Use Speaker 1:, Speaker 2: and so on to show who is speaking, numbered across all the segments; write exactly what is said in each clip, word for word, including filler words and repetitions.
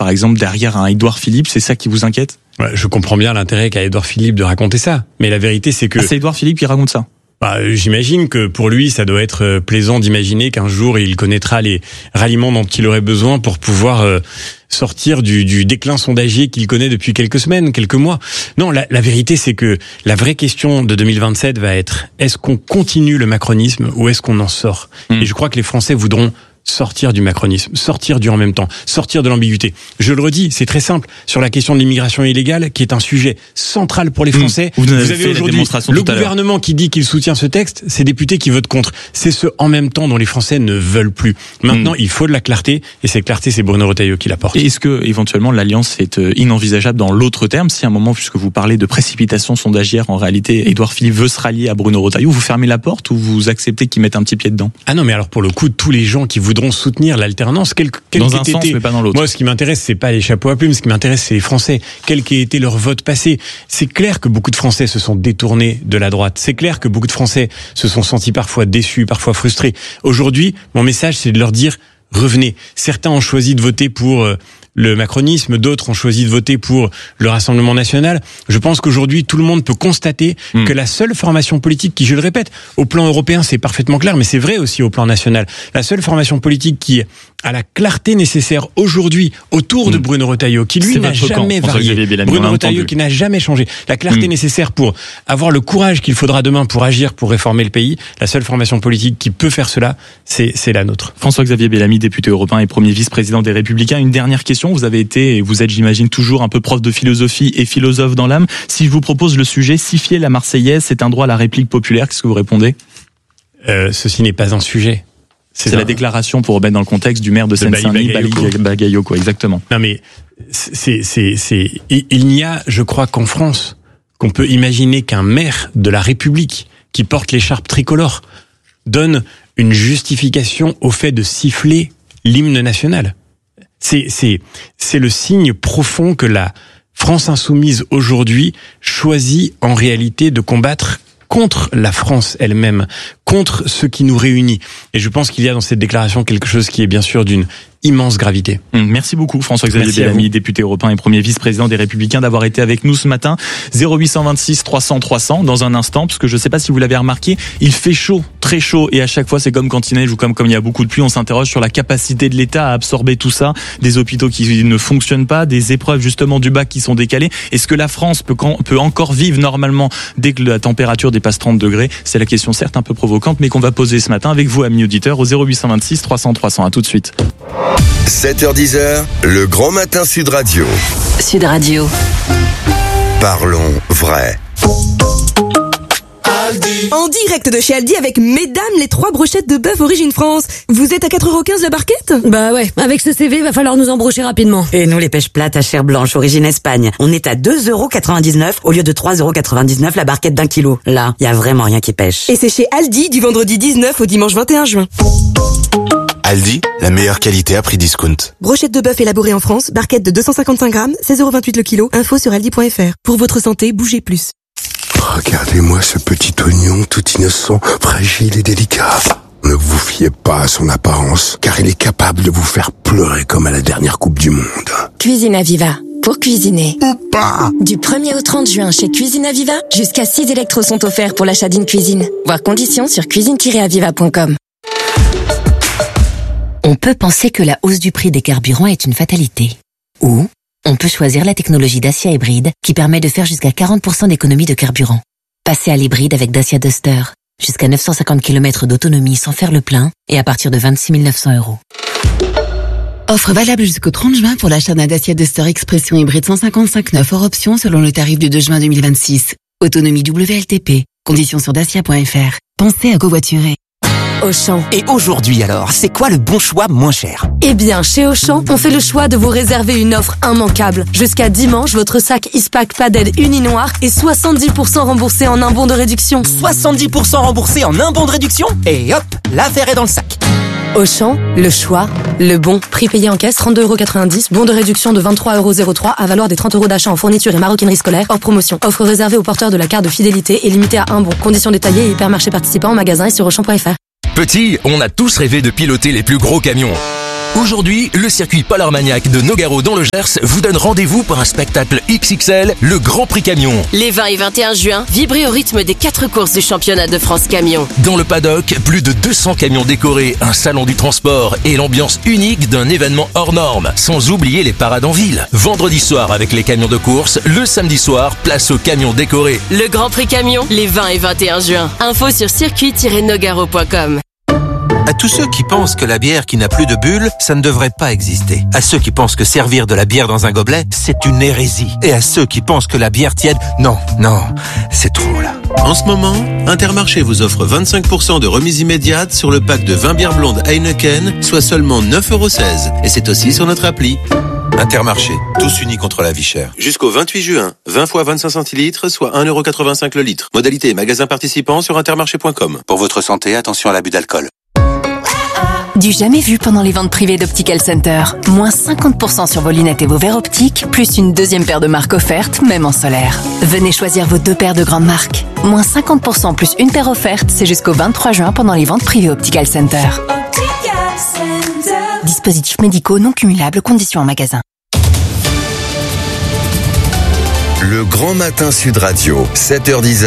Speaker 1: par exemple, derrière un Édouard Philippe, c'est ça qui vous inquiète ?
Speaker 2: Ouais, je comprends bien l'intérêt qu'a Édouard Philippe de raconter ça, mais la vérité c'est que...
Speaker 1: Ah, c'est Édouard Philippe qui raconte ça ?
Speaker 2: Bah, j'imagine que pour lui, ça doit être plaisant d'imaginer qu'un jour, il connaîtra les ralliements dont il aurait besoin pour pouvoir euh, sortir du, du déclin sondagier qu'il connaît depuis quelques semaines, quelques mois. Non, la, la vérité, c'est que la vraie question de deux mille vingt-sept va être, est-ce qu'on continue le macronisme ou est-ce qu'on en sort ? mmh. Et je crois que les Français voudront sortir du macronisme, sortir du en même temps, sortir de l'ambiguïté. Je le redis, c'est très simple. Sur la question de l'immigration illégale, qui est un sujet central pour les Français,
Speaker 1: mmh, vous,
Speaker 2: vous
Speaker 1: avez,
Speaker 2: avez aujourd'hui le gouvernement qui dit qu'il soutient ce texte, ces députés qui votent contre. C'est ce en même temps dont les Français ne veulent plus. Maintenant, mmh. il faut de la clarté, et cette clarté, c'est Bruno Retailleau qui l'apporte.
Speaker 1: Et est-ce que, éventuellement, l'alliance est inenvisageable dans l'autre terme, si à un moment, puisque vous parlez de précipitation sondagière, en réalité, Édouard Philippe veut se rallier à Bruno Retailleau, vous fermez la porte ou vous acceptez qu'il mette un petit pied dedans ?
Speaker 2: Ah non, mais alors pour le coup, tous les gens qui voudront soutenir l'alternance, quel, quel
Speaker 1: dans un sens,
Speaker 2: été,
Speaker 1: mais pas dans l'autre.
Speaker 2: Moi, ce qui m'intéresse, c'est pas les chapeaux à plumes. Ce qui m'intéresse, c'est les Français. Quel qu'ait été leur vote passé. C'est clair que beaucoup de Français se sont détournés de la droite. C'est clair que beaucoup de Français se sont sentis parfois déçus, parfois frustrés. Aujourd'hui, mon message, c'est de leur dire revenez. Certains ont choisi de voter pour euh, le macronisme, d'autres ont choisi de voter pour le Rassemblement national. Je pense qu'aujourd'hui, tout le monde peut constater mmh. que la seule formation politique qui, je le répète, au plan européen, c'est parfaitement clair, mais c'est vrai aussi au plan national, la seule formation politique qui a la clarté nécessaire aujourd'hui autour mmh. de Bruno Retailleau, qui lui n'a jamais camp, varié. Bruno Retailleau qui n'a jamais changé. La clarté mmh. nécessaire pour avoir le courage qu'il faudra demain pour agir, pour réformer le pays. La seule formation politique qui peut faire cela, c'est, c'est la nôtre.
Speaker 1: François-Xavier Bellamy, député européen et premier vice-président des Républicains. Une dernière question. Vous avez été, et vous êtes, j'imagine, toujours un peu prof de philosophie et philosophe dans l'âme. Si je vous propose le sujet, siffler la Marseillaise, c'est un droit à la réplique populaire. Qu'est-ce que vous répondez ?
Speaker 2: euh, Ceci n'est pas un sujet.
Speaker 1: C'est, c'est un... la déclaration, pour remettre dans le contexte, du maire de Seine-Saint-Denis, Bagayoko, exactement.
Speaker 2: Non mais, c'est, c'est, c'est, il n'y a, je crois qu'en France, qu'on peut imaginer qu'un maire de la République, qui porte l'écharpe tricolore, donne une justification au fait de siffler l'hymne national. C'est, c'est, c'est le signe profond que la France insoumise aujourd'hui choisit en réalité de combattre contre la France elle-même, contre ce qui nous réunit. Et je pense qu'il y a dans cette déclaration quelque chose qui est bien sûr d'une immense gravité.
Speaker 1: Merci beaucoup François-Xavier Bellamy, député européen et premier vice-président des Républicains, d'avoir été avec nous ce matin. zéro huit cent vingt-six trois cents trois cents dans un instant, parce que je ne sais pas si vous l'avez remarqué, il fait chaud, très chaud, et à chaque fois c'est comme quand il neige ou comme, comme il y a beaucoup de pluie, on s'interroge sur la capacité de l'État à absorber tout ça, des hôpitaux qui ne fonctionnent pas, des épreuves justement du bac qui sont décalées. Est-ce que la France peut, peut encore vivre normalement dès que la température dépasse trente degrés ? C'est la question certes un peu provocante, mais qu'on va poser ce matin avec vous, amis auditeurs, au zéro huit cent vingt-six trois cents trois cents. À tout de suite.
Speaker 3: sept heures dix, le grand matin Sud Radio.
Speaker 4: Sud Radio.
Speaker 3: Parlons vrai.
Speaker 5: En direct de chez Aldi avec mesdames les trois brochettes de bœuf Origine France. Vous êtes à quatre euros quinze la barquette ?
Speaker 4: Bah ouais, avec ce C V, va falloir nous embrocher rapidement.
Speaker 6: Et nous les pêches plates à chair blanche Origine Espagne. On est à deux euros quatre-vingt-dix-neuf au lieu de trois euros quatre-vingt-dix-neuf la barquette d'un kilo. Là, y a vraiment rien qui pêche.
Speaker 5: Et c'est chez Aldi du vendredi dix-neuf au dimanche vingt et un juin.
Speaker 7: Aldi, la meilleure qualité à prix discount.
Speaker 5: Brochette de bœuf élaborée en France, barquette de deux cent cinquante-cinq grammes, seize euros vingt-huit le kilo. Info sur aldi point fr. Pour votre santé, bougez plus.
Speaker 8: Regardez-moi ce petit oignon tout innocent, fragile et délicat. Ne vous fiez pas à son apparence, car il est capable de vous faire pleurer comme à la dernière Coupe du Monde.
Speaker 9: Cuisine Aviva. Pour cuisiner.
Speaker 8: Ou pas.
Speaker 9: Du premier au trente juin chez Cuisine Aviva, jusqu'à six électros sont offerts pour l'achat d'une cuisine. Voir conditions sur cuisine tiret aviva point com.
Speaker 10: On peut penser que la hausse du prix des carburants est une fatalité. Ou on peut choisir la technologie Dacia Hybride qui permet de faire jusqu'à quarante pour cent d'économie de carburant. Passez à l'hybride avec Dacia Duster. Jusqu'à neuf cent cinquante kilomètres d'autonomie sans faire le plein et à partir de vingt-six mille neuf cents euros.
Speaker 11: Offre valable jusqu'au trente juin pour l'achat d'un Dacia Duster Expression hybride cent cinquante-cinq neuf hors option selon le tarif du deux juin deux mille vingt-six. Autonomie W L T P. Conditions sur dacia point fr. Pensez à covoiturer.
Speaker 12: Auchan. Et aujourd'hui alors, c'est quoi le bon choix moins cher ?
Speaker 9: Eh bien, chez Auchan, on fait le choix de vous réserver une offre immanquable. Jusqu'à dimanche, votre sac Ispac Padel uni noir est soixante-dix pour cent remboursé en un bon de réduction.
Speaker 12: soixante-dix pour cent remboursé en un bon de réduction ? Et hop, l'affaire est dans le sac.
Speaker 9: Auchan, le choix, le bon. Prix payé en caisse, trente-deux euros quatre-vingt-dix. Bon de réduction de vingt-trois euros zéro trois à valeur des trente euros d'achat en fourniture et maroquinerie scolaire. Hors promotion. Offre réservée aux porteurs de la carte de fidélité et limitée à un bon. Conditions détaillées et hypermarchés participants en magasin et sur auchan point fr.
Speaker 13: Petit, on a tous rêvé de piloter les plus gros camions. Aujourd'hui, le circuit Paul Armagnac de Nogaro dans le Gers vous donne rendez-vous pour un spectacle X X L, le Grand Prix Camion.
Speaker 14: Les vingt et vingt et un juin, vibrez au rythme des quatre courses du championnat de France Camion.
Speaker 13: Dans le paddock, plus de deux cents camions décorés, un salon du transport et l'ambiance unique d'un événement hors norme. Sans oublier les parades en ville. Vendredi soir avec les camions de course, le samedi soir, place aux camions décorés.
Speaker 14: Le Grand Prix Camion, les vingt et vingt et un juin. Info sur circuit tiret nogaro point com.
Speaker 15: À tous ceux qui pensent que la bière qui n'a plus de bulles, ça ne devrait pas exister. À ceux qui pensent que servir de la bière dans un gobelet, c'est une hérésie. Et à ceux qui pensent que la bière tiède, non, non, c'est trop là.
Speaker 16: En ce moment, Intermarché vous offre vingt-cinq pour cent de remise immédiate sur le pack de vingt bières blondes Heineken, soit seulement neuf euros seize. Et c'est aussi sur notre appli.
Speaker 15: Intermarché, tous unis contre la vie chère.
Speaker 16: Jusqu'au vingt-huit juin, vingt fois vingt-cinq centilitres, soit un euro quatre-vingt-cinq le litre. Modalité magasin participant sur intermarché point com.
Speaker 15: Pour votre santé, attention à l'abus d'alcool.
Speaker 17: Du jamais vu pendant les ventes privées d'Optical Center. Moins cinquante pour cent sur vos lunettes et vos verres optiques, plus une deuxième paire de marques offerte, même en solaire. Venez choisir vos deux paires de grandes marques. Moins cinquante pour cent plus une paire offerte, c'est jusqu'au vingt-trois juin pendant les ventes privées Optical Center. Optical Center. Dispositifs médicaux non cumulables, conditions en magasin.
Speaker 3: Le Grand Matin Sud Radio, sept heures dix,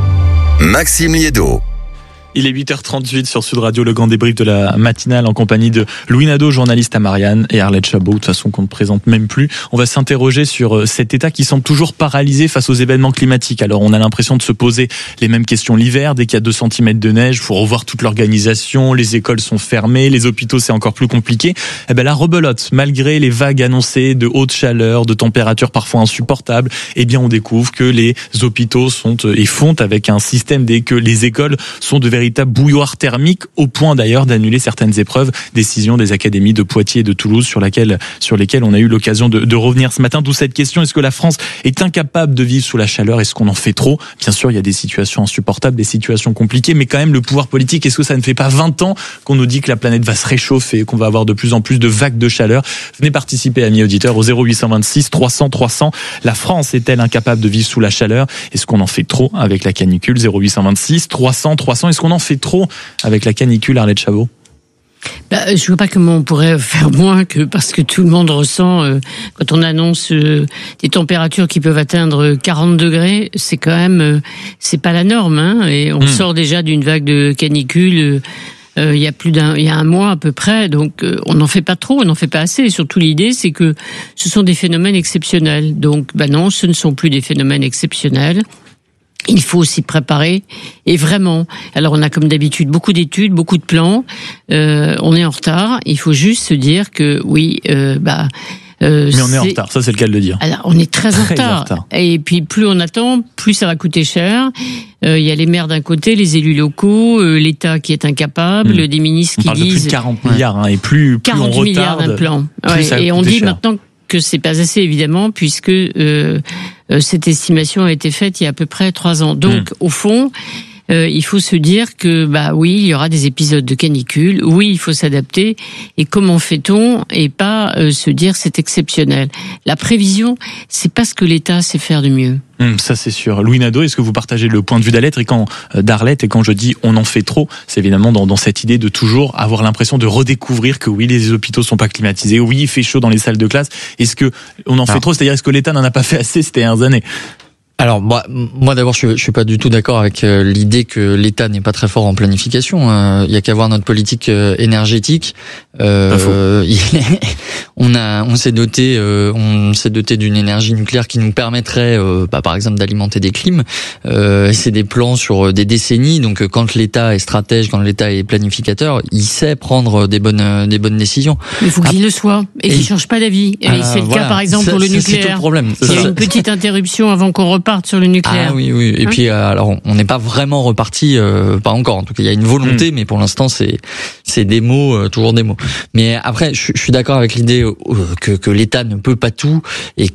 Speaker 3: Maxime Liédo.
Speaker 1: Il est huit heures trente-huit sur Sud Radio, le grand débrief de la matinale en compagnie de Louis Nadeau, journaliste à Marianne, et Arlette Chabot, de toute façon qu'on ne présente même plus. On va s'interroger sur cet État qui semble toujours paralysé face aux événements climatiques. Alors on a l'impression de se poser les mêmes questions l'hiver. Dès qu'il y a deux centimètres de neige, il faut revoir toute l'organisation, les écoles sont fermées, les hôpitaux c'est encore plus compliqué. Eh ben la rebelote, malgré les vagues annoncées de haute chaleur, de températures parfois insupportables, eh bien on découvre que les hôpitaux sont et font avec un système dès que les écoles sont de véritables bouilloire thermique, au point d'ailleurs d'annuler certaines épreuves, décision des académies de Poitiers et de Toulouse sur laquelle, sur lesquelles on a eu l'occasion de, de revenir ce matin. D'où cette question, est-ce que la France est incapable de vivre sous la chaleur? Est-ce qu'on en fait trop? Bien sûr, il y a des situations insupportables, des situations compliquées, mais quand même le pouvoir politique, est-ce que ça ne fait pas vingt ans qu'on nous dit que la planète va se réchauffer et qu'on va avoir de plus en plus de vagues de chaleur? Venez participer, amis auditeurs, au zéro huit deux six trois cents trois cents. La France est-elle incapable de vivre sous la chaleur? Est-ce qu'on en fait trop avec la canicule? Zéro huit deux six trois cents trois cents. Est-ce qu'on en fait trop avec la canicule, Arlette Chabot?
Speaker 18: Bah, je vois pas comment on pourrait faire moins que parce que tout le monde ressent euh, quand on annonce euh, des températures qui peuvent atteindre quarante degrés, c'est quand même euh, c'est pas la norme, hein, et on mmh. sort déjà d'une vague de canicule. Euh, il y a plus d'un, il y a un mois à peu près, donc euh, on n'en fait pas trop, on n'en fait pas assez. Et surtout l'idée, c'est que ce sont des phénomènes exceptionnels. Donc, bah non, ce ne sont plus des phénomènes exceptionnels. Il faut s'y préparer, et vraiment. Alors on a comme d'habitude beaucoup d'études, beaucoup de plans. Euh, on est en retard. Il faut juste se dire que oui, euh, bah.
Speaker 1: Euh, Mais on est en retard, ça c'est le cas de le dire.
Speaker 18: Alors, on est très, très en, retard. en retard. Et puis plus on attend, plus ça va coûter cher. Il euh, y a les maires d'un côté, les élus locaux, euh, l'État qui est incapable, mmh. des ministres
Speaker 1: on
Speaker 18: qui
Speaker 1: parle
Speaker 18: disent...
Speaker 1: de plus de quarante milliards, hein, et plus, plus on retarde... quarante
Speaker 18: milliards d'un plan. Ouais, et on dit cher. Maintenant que c'est pas assez, évidemment, puisque euh, euh, cette estimation a été faite il y a à peu près trois ans. Donc, mmh. au fond... Euh, il faut se dire que bah oui, il y aura des épisodes de canicule. Oui, il faut s'adapter. Et comment fait-on? Et pas euh, se dire c'est exceptionnel. La prévision, c'est pas ce que l'État sait faire de mieux.
Speaker 1: Hum, ça c'est sûr. Louis Nadeau, est-ce que vous partagez le point de vue d'Arlette et quand euh, d'Arlette et quand je dis on en fait trop, c'est évidemment dans, dans cette idée de toujours avoir l'impression de redécouvrir que oui, les hôpitaux sont pas climatisés, oui, il fait chaud dans les salles de classe. Est-ce que on en fait Alors. trop? C'est-à-dire est-ce que l'État n'en a pas fait assez ces dernières années?
Speaker 19: Alors moi, moi d'abord, je, je suis pas du tout d'accord avec euh, l'idée que l'État n'est pas très fort en planification. Il euh, y a qu'à voir notre politique euh, énergétique. Euh, il est, on a, on s'est doté, euh, on s'est doté d'une énergie nucléaire qui nous permettrait, euh, bah, par exemple, d'alimenter des clims. Euh, c'est des plans sur des décennies. Donc, quand l'État est stratège, quand l'État est planificateur, il sait prendre des bonnes, des bonnes décisions.
Speaker 18: Il faut qu'il ah, le soit et qu'il change pas d'avis. Et euh, c'est le voilà, cas, par exemple, ça, pour le nucléaire. C'est tout le problème. Il y a une petite interruption avant qu'on reparte sur le nucléaire.
Speaker 19: Ah oui, oui. Et hein puis, alors, on n'est pas vraiment reparti, euh, pas encore. En tout cas, il y a une volonté, mmh. mais pour l'instant, c'est c'est des mots, euh, toujours des mots. Mais après, je, je suis d'accord avec l'idée euh, que que l'État ne peut pas tout et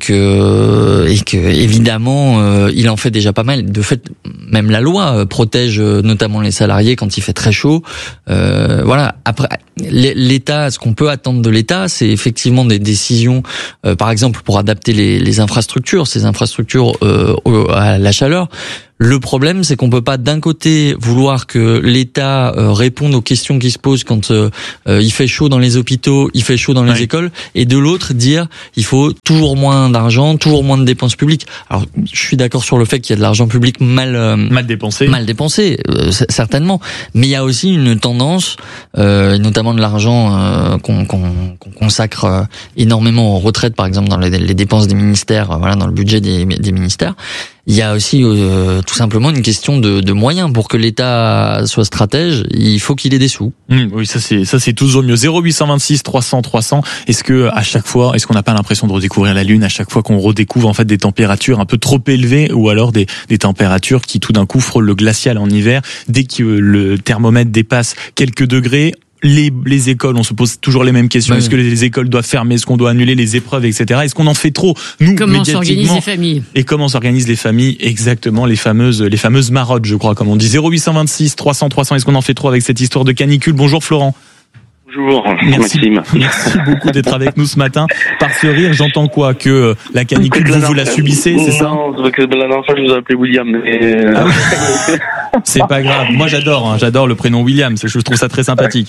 Speaker 19: que et que évidemment, euh, il en fait déjà pas mal. De fait, même la loi euh, protège euh, notamment les salariés quand il fait très chaud. Euh, voilà. Après, l'État, ce qu'on peut attendre de l'État, c'est effectivement des décisions, euh, par exemple, pour adapter les, les infrastructures, ces infrastructures euh, à la chaleur. Le problème, c'est qu'on peut pas d'un côté vouloir que l'État euh, réponde aux questions qui se posent quand euh, euh, il fait chaud dans les hôpitaux, il fait chaud dans les ouais. écoles, et de l'autre dire il faut toujours moins d'argent, toujours moins de dépenses publiques. Alors, je suis d'accord sur le fait qu'il y a de l'argent public mal euh,
Speaker 1: mal dépensé,
Speaker 19: mal dépensé, euh, certainement. Mais il y a aussi une tendance, euh, notamment de l'argent euh, qu'on, qu'on, qu'on consacre euh, énormément aux retraites, par exemple dans les, les dépenses des ministères, euh, voilà, dans le budget des, des ministères. Il y a aussi euh, tout simplement une question de, de moyens. Pour que l'État soit stratège, il faut qu'il ait des sous.
Speaker 1: Mmh, oui, ça c'est ça c'est toujours mieux. zéro huit cent vingt-six trois cents trois cents. Est-ce que à chaque fois, est-ce qu'on n'a pas l'impression de redécouvrir la Lune à chaque fois qu'on redécouvre en fait des températures un peu trop élevées, ou alors des des températures qui tout d'un coup frôlent le glacial en hiver dès que le thermomètre dépasse quelques degrés? Les, les écoles, on se pose toujours les mêmes questions. Ouais. Est-ce que les écoles doivent fermer? Est-ce qu'on doit annuler les épreuves, et cetera. Est-ce qu'on en fait trop, nous,
Speaker 18: comment
Speaker 1: médiatiquement?
Speaker 18: Comment s'organisent les familles?
Speaker 1: Et comment s'organisent les familles? Exactement, les fameuses, les fameuses marottes, je crois, comme on dit. zéro huit cent vingt-six trois cents trois cents. Est-ce qu'on en fait trop avec cette histoire de canicule? Bonjour Florent.
Speaker 20: Bonjour,
Speaker 1: merci,
Speaker 20: Maxime.
Speaker 1: Merci beaucoup d'être avec nous ce matin. Par ce rire, j'entends quoi? Que la canicule, vous, vous la subissez, c'est ça?
Speaker 20: Non, c'est que la dernière fois, je vous ai appelé William. Mais...
Speaker 1: Ah oui. C'est pas grave. Moi, j'adore, hein, j'adore le prénom William. Je trouve ça très sympathique.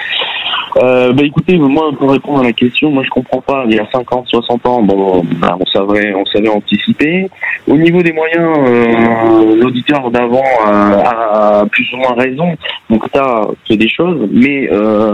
Speaker 20: Euh, bah écoutez, moi pour répondre à la question, moi je comprends pas. Il y a cinquante, soixante ans, bon, bah, on savait, on savait anticiper. Au niveau des moyens, euh, l'auditeur d'avant a, a plus ou moins raison. Donc ça, c'est des choses. Mais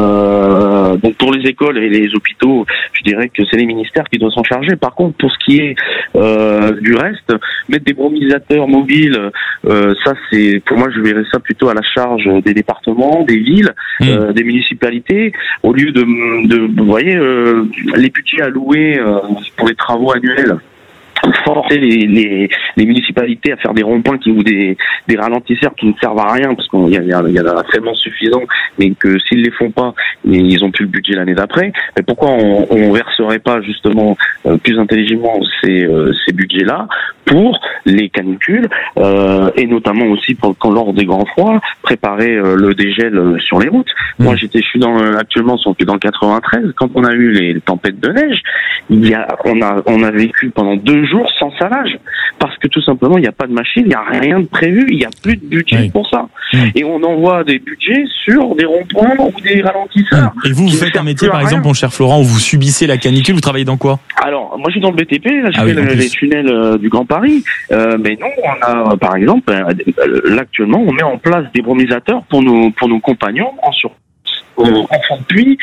Speaker 20: euh, donc pour les écoles et les hôpitaux, je dirais que c'est les ministères qui doivent s'en charger. Par contre, pour ce qui est euh, du reste, mettre des bromisateurs mobiles, euh, ça c'est, pour moi, je verrais ça plutôt à la charge des départements, des villes, mmh. euh, des municipalités. Au lieu de, de vous voyez, euh, les budgets alloués euh, pour les travaux annuels, forcer les, les, les municipalités à faire des ronds-points qui ou des, des ralentisseurs qui ne servent à rien parce qu'il y, y, y en a tellement suffisant, mais que s'ils les font pas, ils ont plus le budget l'année d'après. Mais pourquoi on, on verserait pas justement euh, plus intelligemment ces, euh, ces budgets-là pour les canicules euh, et notamment aussi pour quand lors des grands froids, préparer euh, le dégel sur les routes. Mmh. Moi, j'étais, je suis dans actuellement dans le quatre-vingt-treize. Quand on a eu les, les tempêtes de neige, il y a, on a, on a vécu pendant deux jours sans salage parce que tout simplement il n'y a pas de machine, il n'y a rien de prévu, il n'y a plus de budget oui. pour ça. Mmh. Et on envoie des budgets sur des ronds-points ou des ralentisseurs.
Speaker 1: Et vous, vous faites un métier, par exemple, mon cher Florent, où vous subissez la canicule, vous travaillez dans quoi?
Speaker 20: Alors, moi je suis dans le B T P, là, je
Speaker 1: ah
Speaker 20: fais
Speaker 1: oui,
Speaker 20: le, les tunnels euh, du Grand Paris, euh, mais non, on a, par exemple, euh, là actuellement, on met en place des bromisateurs pour nos pour nos compagnons en sur en fond de puits,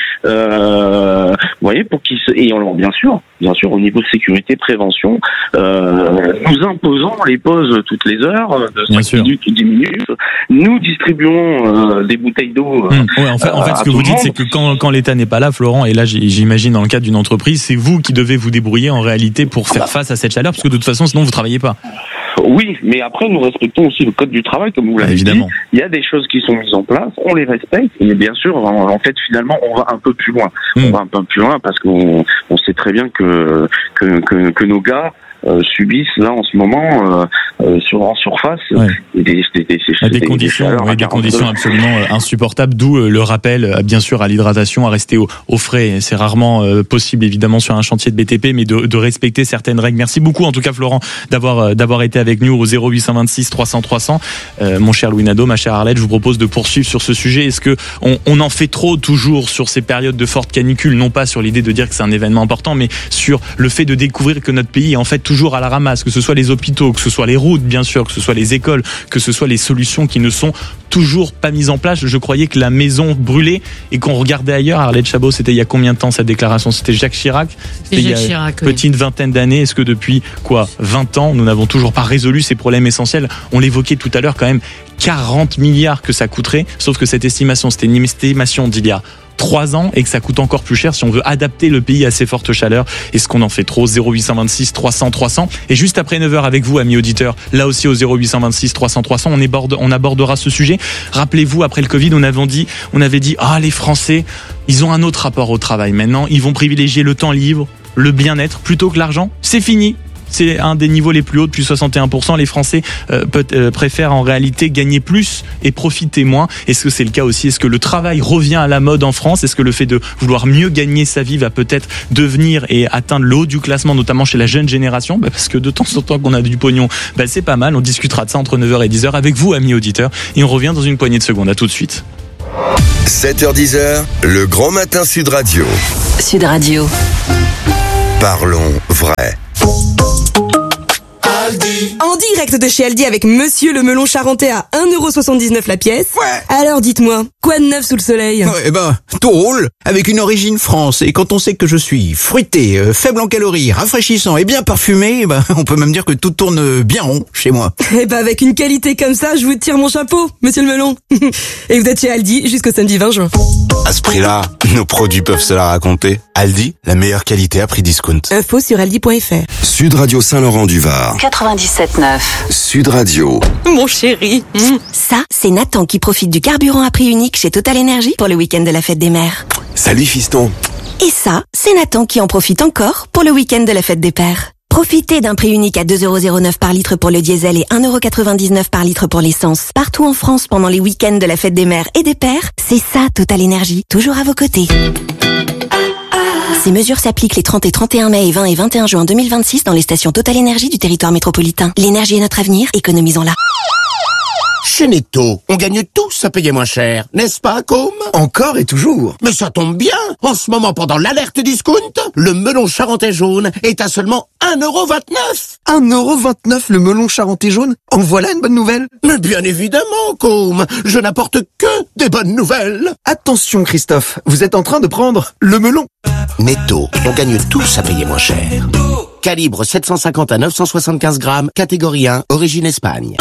Speaker 20: euh, vous voyez, pour qu'ils se, et on, bien sûr, bien sûr, au niveau de sécurité, prévention, euh, nous imposons les pauses toutes les heures de cinq minutes ou dix minutes. Nous distribuons euh, des bouteilles d'eau. Euh,
Speaker 1: mmh. ouais, en fait, en fait, ce que vous dites, c'est que quand, quand l'État n'est pas là, Florent, et là, j'imagine dans le cadre d'une entreprise, c'est vous qui devez vous débrouiller en réalité pour faire face à cette chaleur, parce que de toute façon, sinon, vous travaillez pas.
Speaker 20: Oui, mais après, nous respectons aussi le code du travail, comme vous l'avez dit. Il y a des choses qui sont mises en place, on les respecte, et bien sûr, en, en fait, finalement, on va un peu plus loin. Mmh. On va un peu plus loin parce qu'on on sait très bien que que, que, que nos gars Euh, subissent là en ce moment euh, euh, sur en surface ouais. des, des, des, des,
Speaker 1: des, des conditions, des, ouais, des conditions absolument euh, insupportables. D'où euh, le rappel, euh, bien sûr, à l'hydratation, à rester au, au frais. C'est rarement euh, possible, évidemment, sur un chantier de B T P, mais de, de respecter certaines règles. Merci beaucoup, en tout cas, Florent, d'avoir euh, d'avoir été avec nous au zéro huit cent vingt-six trois cents trois cents. Euh, mon cher Louis Nadeau, ma chère Arlette, je vous propose de poursuivre sur ce sujet. Est-ce que on, on en fait trop toujours sur ces périodes de forte canicule, non pas sur l'idée de dire que c'est un événement important, mais sur le fait de découvrir que notre pays est en fait toujours à la ramasse, que ce soit les hôpitaux, que ce soit les routes, bien sûr, que ce soit les écoles, que ce soit les solutions qui ne sont toujours pas mises en place. Je croyais que la maison brûlait et qu'on regardait ailleurs. Arlette Chabot, c'était il y a combien de temps cette déclaration? C'était Jacques Chirac.
Speaker 18: C'était il y a Chirac,
Speaker 1: une petite oui. vingtaine d'années. Est-ce que depuis quoi, vingt ans, nous n'avons toujours pas résolu ces problèmes essentiels? On l'évoquait tout à l'heure, quand même quarante milliards que ça coûterait. Sauf que cette estimation, c'était une estimation d'il y a trois ans et que ça coûte encore plus cher si on veut adapter le pays à ces fortes chaleurs. Est-ce qu'on en fait trop? Zéro huit cent vingt-six trois cents trois cents. Et juste après neuf heures avec vous, amis auditeurs, là aussi au zéro huit cent vingt-six trois cents trois cents, on, aborde, on abordera ce sujet. Rappelez-vous, après le Covid, on avait dit, on avait dit, ah, les Français, ils ont un autre rapport au travail. Maintenant, ils vont privilégier le temps libre, le bien-être, plutôt que l'argent. C'est fini. c'est un des niveaux les plus hauts depuis soixante et un pour cent. Les Français euh, peut, euh, préfèrent en réalité gagner plus et profiter moins. Est-ce que c'est le cas aussi? Est-ce que le travail revient à la mode en France? Est-ce que le fait de vouloir mieux gagner sa vie va peut-être devenir et atteindre le haut du classement, notamment chez la jeune génération? Bah parce que de temps en temps qu'on a du pognon, bah c'est pas mal. On discutera de ça entre neuf heures et dix heures avec vous, amis auditeurs, et on revient dans une poignée de secondes. À tout de suite.
Speaker 3: sept heures dix, le grand matin Sud Radio.
Speaker 4: Sud Radio.
Speaker 3: Parlons vrai.
Speaker 5: En direct de chez Aldi avec Monsieur le melon charentais à un euro soixante-dix-neuf la pièce.
Speaker 21: Ouais.
Speaker 5: Alors dites-moi, quoi de neuf sous le soleil?
Speaker 21: Ouais, eh ben, tout roule, avec une origine France. Et quand on sait que je suis fruité, euh, faible en calories, rafraîchissant et bien parfumé, eh ben, on peut même dire que tout tourne bien rond chez moi.
Speaker 5: Eh ben, avec une qualité comme ça, je vous tire mon chapeau, Monsieur le melon. Et vous êtes chez Aldi jusqu'au samedi vingt juin.
Speaker 7: À ce prix-là, nos produits peuvent se la raconter. Aldi, la meilleure qualité à prix discount.
Speaker 5: Info sur aldi point f r.
Speaker 3: Sud Radio Saint-Laurent-du-Var.
Speaker 4: quatre-vingt-dix-sept neuf.
Speaker 3: Sud Radio.
Speaker 4: Mon chéri. Mmh. Ça, c'est Nathan qui profite du carburant à prix unique chez Total Energy pour le week-end de la fête des mères.
Speaker 3: Salut fiston.
Speaker 4: Et ça, c'est Nathan qui en profite encore pour le week-end de la fête des pères. Profitez d'un prix unique à deux euros zéro neuf par litre pour le diesel et un euro quatre-vingt-dix-neuf par litre pour l'essence. Partout en France pendant les week-ends de la fête des mères et des pères, c'est ça Total Energy, toujours à vos côtés. Ces mesures s'appliquent les trente et trente et un mai et vingt et vingt et un juin deux mille vingt-six dans les stations Total Energy du territoire métropolitain. L'énergie est notre avenir, économisons-la.
Speaker 22: Chez Netto, on gagne tous à payer moins cher, n'est-ce pas, Com?
Speaker 21: Encore et toujours.
Speaker 22: Mais ça tombe bien. En ce moment, pendant l'alerte discount, le melon charentais jaune est à seulement un euro vingt-neuf.
Speaker 21: un euro vingt-neuf le melon charentais jaune? En voilà une bonne nouvelle.
Speaker 22: Mais bien évidemment, Com. Je n'apporte que des bonnes nouvelles.
Speaker 21: Attention, Christophe, vous êtes en train de prendre le melon.
Speaker 22: Netto, on gagne tous à payer moins cher. Calibre sept cent cinquante à neuf cent soixante-quinze grammes, catégorie un, origine Espagne.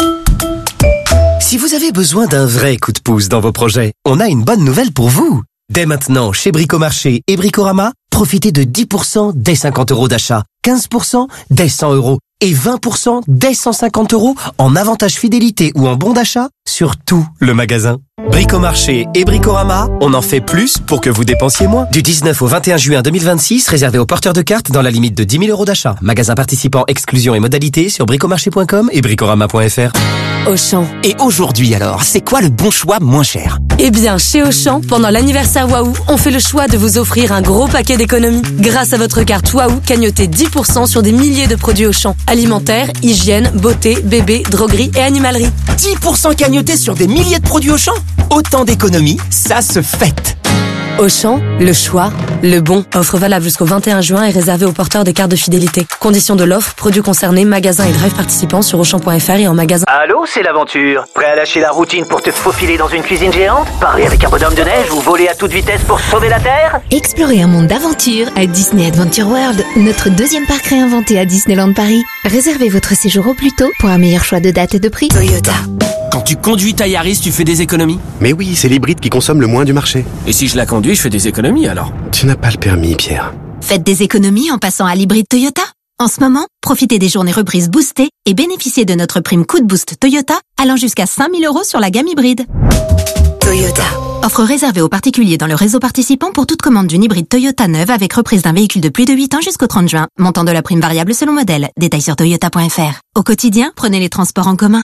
Speaker 12: Si vous avez besoin d'un vrai coup de pouce dans vos projets, on a une bonne nouvelle pour vous. Dès maintenant, chez Bricomarché et Bricorama, profitez de dix pour cent dès cinquante euros d'achat, quinze pour cent dès cent euros et vingt pour cent dès cent cinquante euros en avantage fidélité ou en bon d'achat sur tout le magasin. Bricomarché et Bricorama, on en fait plus pour que vous dépensiez moins. Du dix-neuf au vingt et un juin deux mille vingt-six, réservé aux porteurs de cartes dans la limite de dix mille euros d'achat. Magasin participant, exclusion et modalités sur bricomarché point com et bricorama point f r.
Speaker 17: Auchan.
Speaker 12: Et aujourd'hui alors, c'est quoi le bon choix moins cher?
Speaker 9: Eh bien, chez Auchan, pendant l'anniversaire Waouh, on fait le choix de vous offrir un gros paquet d'économies. Grâce à votre carte Waouh, cagnotez dix pour cent sur des milliers de produits Auchan. Alimentaire, hygiène, beauté, bébé, droguerie et animalerie.
Speaker 12: dix pour cent cagnotés sur des milliers de produits Auchan? Autant d'économies, ça se fête.
Speaker 9: Auchan, le choix, le bon. Offre valable jusqu'au vingt et un juin et réservée aux porteurs de cartes de fidélité. Conditions de l'offre, produits concernés, magasins et drive participants sur auchan point f r et en magasin.
Speaker 23: Allô, c'est l'aventure. Prêt à lâcher la routine pour te faufiler dans une cuisine géante? Parler avec un bonhomme de neige ou voler à toute vitesse pour sauver la Terre?
Speaker 24: Explorez un monde d'aventure à Disney Adventure World, notre deuxième parc réinventé à Disneyland Paris. Réservez votre séjour au plus tôt pour un meilleur choix de date et de prix.
Speaker 12: Toyota. Quand tu conduis ta Yaris, tu fais des économies?
Speaker 8: Mais oui, c'est l'hybride qui consomme le moins du marché.
Speaker 12: Et si je la conduis, je fais des économies alors?
Speaker 8: Tu n'as pas le permis, Pierre.
Speaker 24: Faites des économies en passant à l'hybride Toyota. En ce moment, profitez des journées reprises boostées et bénéficiez de notre prime coup de boost Toyota allant jusqu'à cinq mille euros sur la gamme hybride.
Speaker 4: Toyota.
Speaker 24: Offre réservée aux particuliers dans le réseau participant pour toute commande d'une hybride Toyota neuve avec reprise d'un véhicule de plus de huit ans jusqu'au trente juin. Montant de la prime variable selon modèle. Détails sur toyota point f r. Au quotidien, prenez les transports en commun.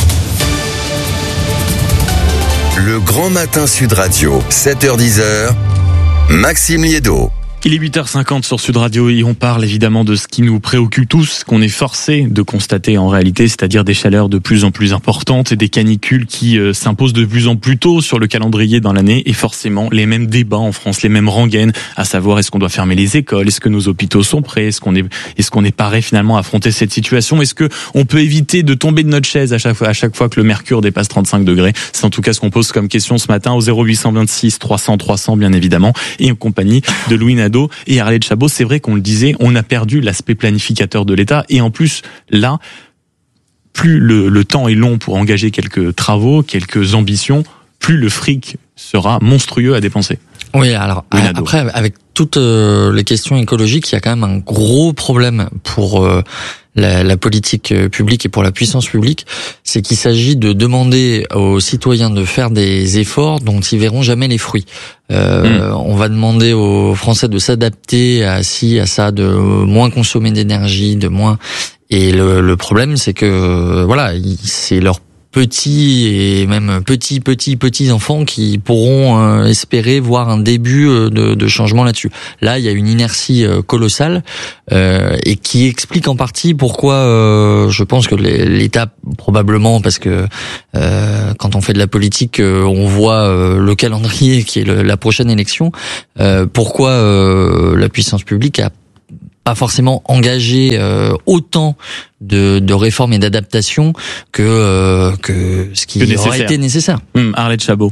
Speaker 3: Le grand matin Sud Radio, sept heures dix, Maxime Liédo.
Speaker 1: Il est huit heures cinquante sur Sud Radio et on parle évidemment de ce qui nous préoccupe tous, qu'on est forcé de constater en réalité, c'est-à-dire des chaleurs de plus en plus importantes et des canicules qui euh, s'imposent de plus en plus tôt sur le calendrier dans l'année et forcément les mêmes débats en France, les mêmes rengaines, à savoir est-ce qu'on doit fermer les écoles, est-ce que nos hôpitaux sont prêts, est-ce qu'on est, est-ce qu'on est paré finalement à affronter cette situation, est-ce que on peut éviter de tomber de notre chaise à chaque fois, à chaque fois que le mercure dépasse trente-cinq degrés. C'est en tout cas ce qu'on pose comme question ce matin au zéro huit cent vingt-six trois cents trois cents bien évidemment et en compagnie de Louis Nadeau et Arlette Chabot. C'est vrai qu'on le disait, on a perdu l'aspect planificateur de l'État et en plus là, plus le, le temps est long pour engager quelques travaux, quelques ambitions, plus le fric sera monstrueux à dépenser.
Speaker 19: Oui, alors oui, après avec toutes euh, les questions écologiques, il y a quand même un gros problème pour euh, la, la politique publique et pour la puissance publique, c'est qu'il s'agit de demander aux citoyens de faire des efforts dont ils verront jamais les fruits. Euh, mmh. On va demander aux Français de s'adapter à ci, à ça, de moins consommer d'énergie, de moins. Et le, le problème, c'est que voilà, c'est leur petits et même petits petits petits enfants qui pourront euh, espérer voir un début euh, de, de changement là-dessus. Là, il y a une inertie euh, colossale euh, et qui explique en partie pourquoi euh, je pense que l'État, probablement parce que euh, quand on fait de la politique, euh, on voit euh, le calendrier qui est le, la prochaine élection. Euh, pourquoi euh, la puissance publique a pas forcément engagé euh, autant de, de réformes et d'adaptations que euh, que ce qui que aurait été nécessaire.
Speaker 1: Hum, Arlette Chabot.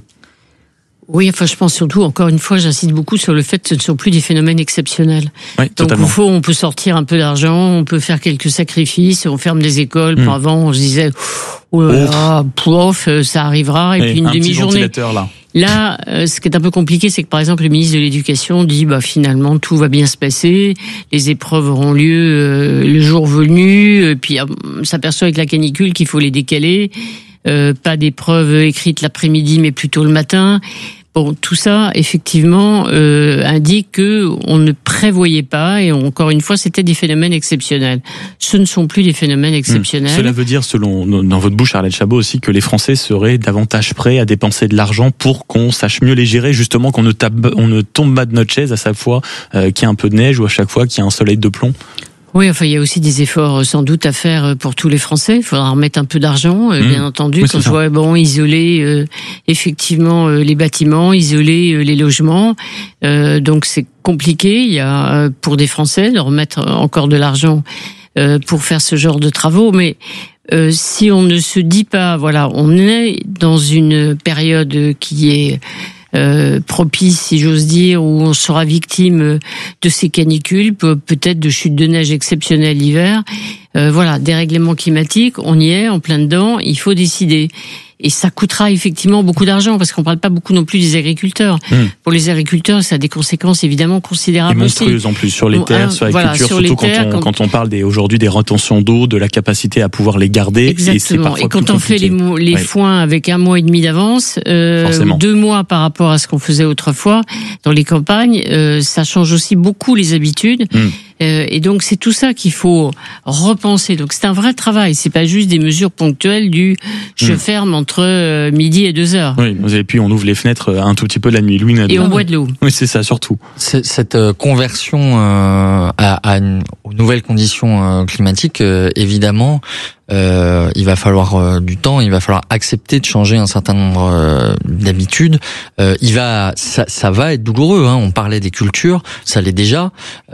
Speaker 18: Oui, enfin, je pense surtout, encore une fois, j'insiste beaucoup sur le fait que ce ne sont plus des phénomènes exceptionnels.
Speaker 1: Oui,
Speaker 18: donc, au fond, on peut sortir un peu d'argent, on peut faire quelques sacrifices, on ferme des écoles. Mmh. Pour avant, on se disait, oh là là, pouf, ça arrivera, et, et puis une demi-journée.
Speaker 1: Là,
Speaker 18: là euh, ce qui est un peu compliqué, c'est que, par exemple, le ministre de l'Éducation dit, bah, finalement, tout va bien se passer, les épreuves auront lieu euh, le jour venu, et puis, on s'aperçoit avec la canicule qu'il faut les décaler. Euh, pas d'épreuves écrites l'après-midi, mais plutôt le matin. Bon, tout ça, effectivement, euh, indique que on ne prévoyait pas, et encore une fois, c'était des phénomènes exceptionnels. Ce ne sont plus des phénomènes exceptionnels.
Speaker 1: Mmh. Cela veut dire, selon dans votre bouche, Arlette Chabot, aussi que les Français seraient davantage prêts à dépenser de l'argent pour qu'on sache mieux les gérer, justement, qu'on ne, tape, on ne tombe pas de notre chaise à chaque fois euh, qu'il y a un peu de neige ou à chaque fois qu'il y a un soleil de plomb.
Speaker 18: Oui, enfin, il y a aussi des efforts sans doute à faire pour tous les Français. Il faudra remettre un peu d'argent, mmh. bien entendu.
Speaker 1: Oui,
Speaker 18: quand je vois, bon, isoler euh, effectivement euh, les bâtiments, isoler euh, les logements. Euh, donc c'est compliqué. Il y a euh, pour des Français de remettre encore de l'argent euh, pour faire ce genre de travaux. Mais euh, si on ne se dit pas, voilà, on est dans une période qui est Euh, propice, si j'ose dire, où on sera victime de ces canicules, peut-être de chutes de neige exceptionnelles l'hiver. Euh, voilà, dérèglement climatique, on y est, en plein dedans, il faut décider. Et ça coûtera effectivement beaucoup d'argent, parce qu'on parle pas beaucoup non plus des agriculteurs. Mmh. Pour les agriculteurs, ça a des conséquences évidemment considérables.
Speaker 1: Et monstrueuses
Speaker 18: aussi.
Speaker 1: En plus sur les
Speaker 18: bon,
Speaker 1: terres,
Speaker 18: hein,
Speaker 1: sur l'agriculture,
Speaker 18: voilà,
Speaker 1: surtout quand,
Speaker 18: terres,
Speaker 1: on,
Speaker 18: quand...
Speaker 1: quand on parle des, aujourd'hui des retentions d'eau, de la capacité à pouvoir les garder.
Speaker 18: Exactement. Et, et quand on fait les, les ouais. foins avec un mois et demi d'avance, euh, ou deux mois par rapport à ce qu'on faisait autrefois dans les campagnes, euh, ça change aussi beaucoup les habitudes. Mmh. Euh, et donc c'est tout ça qu'il faut repenser. Donc c'est un vrai travail. C'est pas juste des mesures ponctuelles du je mmh. ferme entre euh, midi et deux heures.
Speaker 1: Oui. Et puis on ouvre les fenêtres un tout petit peu la nuit. Louis
Speaker 18: et on boit de l'eau.
Speaker 1: Oui, c'est ça surtout.
Speaker 19: C'est, cette euh, conversion euh, à, à une, aux nouvelles conditions euh, climatiques, euh, évidemment. Euh, il va falloir euh, du temps, il va falloir accepter de changer un certain nombre euh, d'habitudes. Euh, il va, ça, ça va être douloureux. Hein. On parlait des cultures, ça l'est déjà,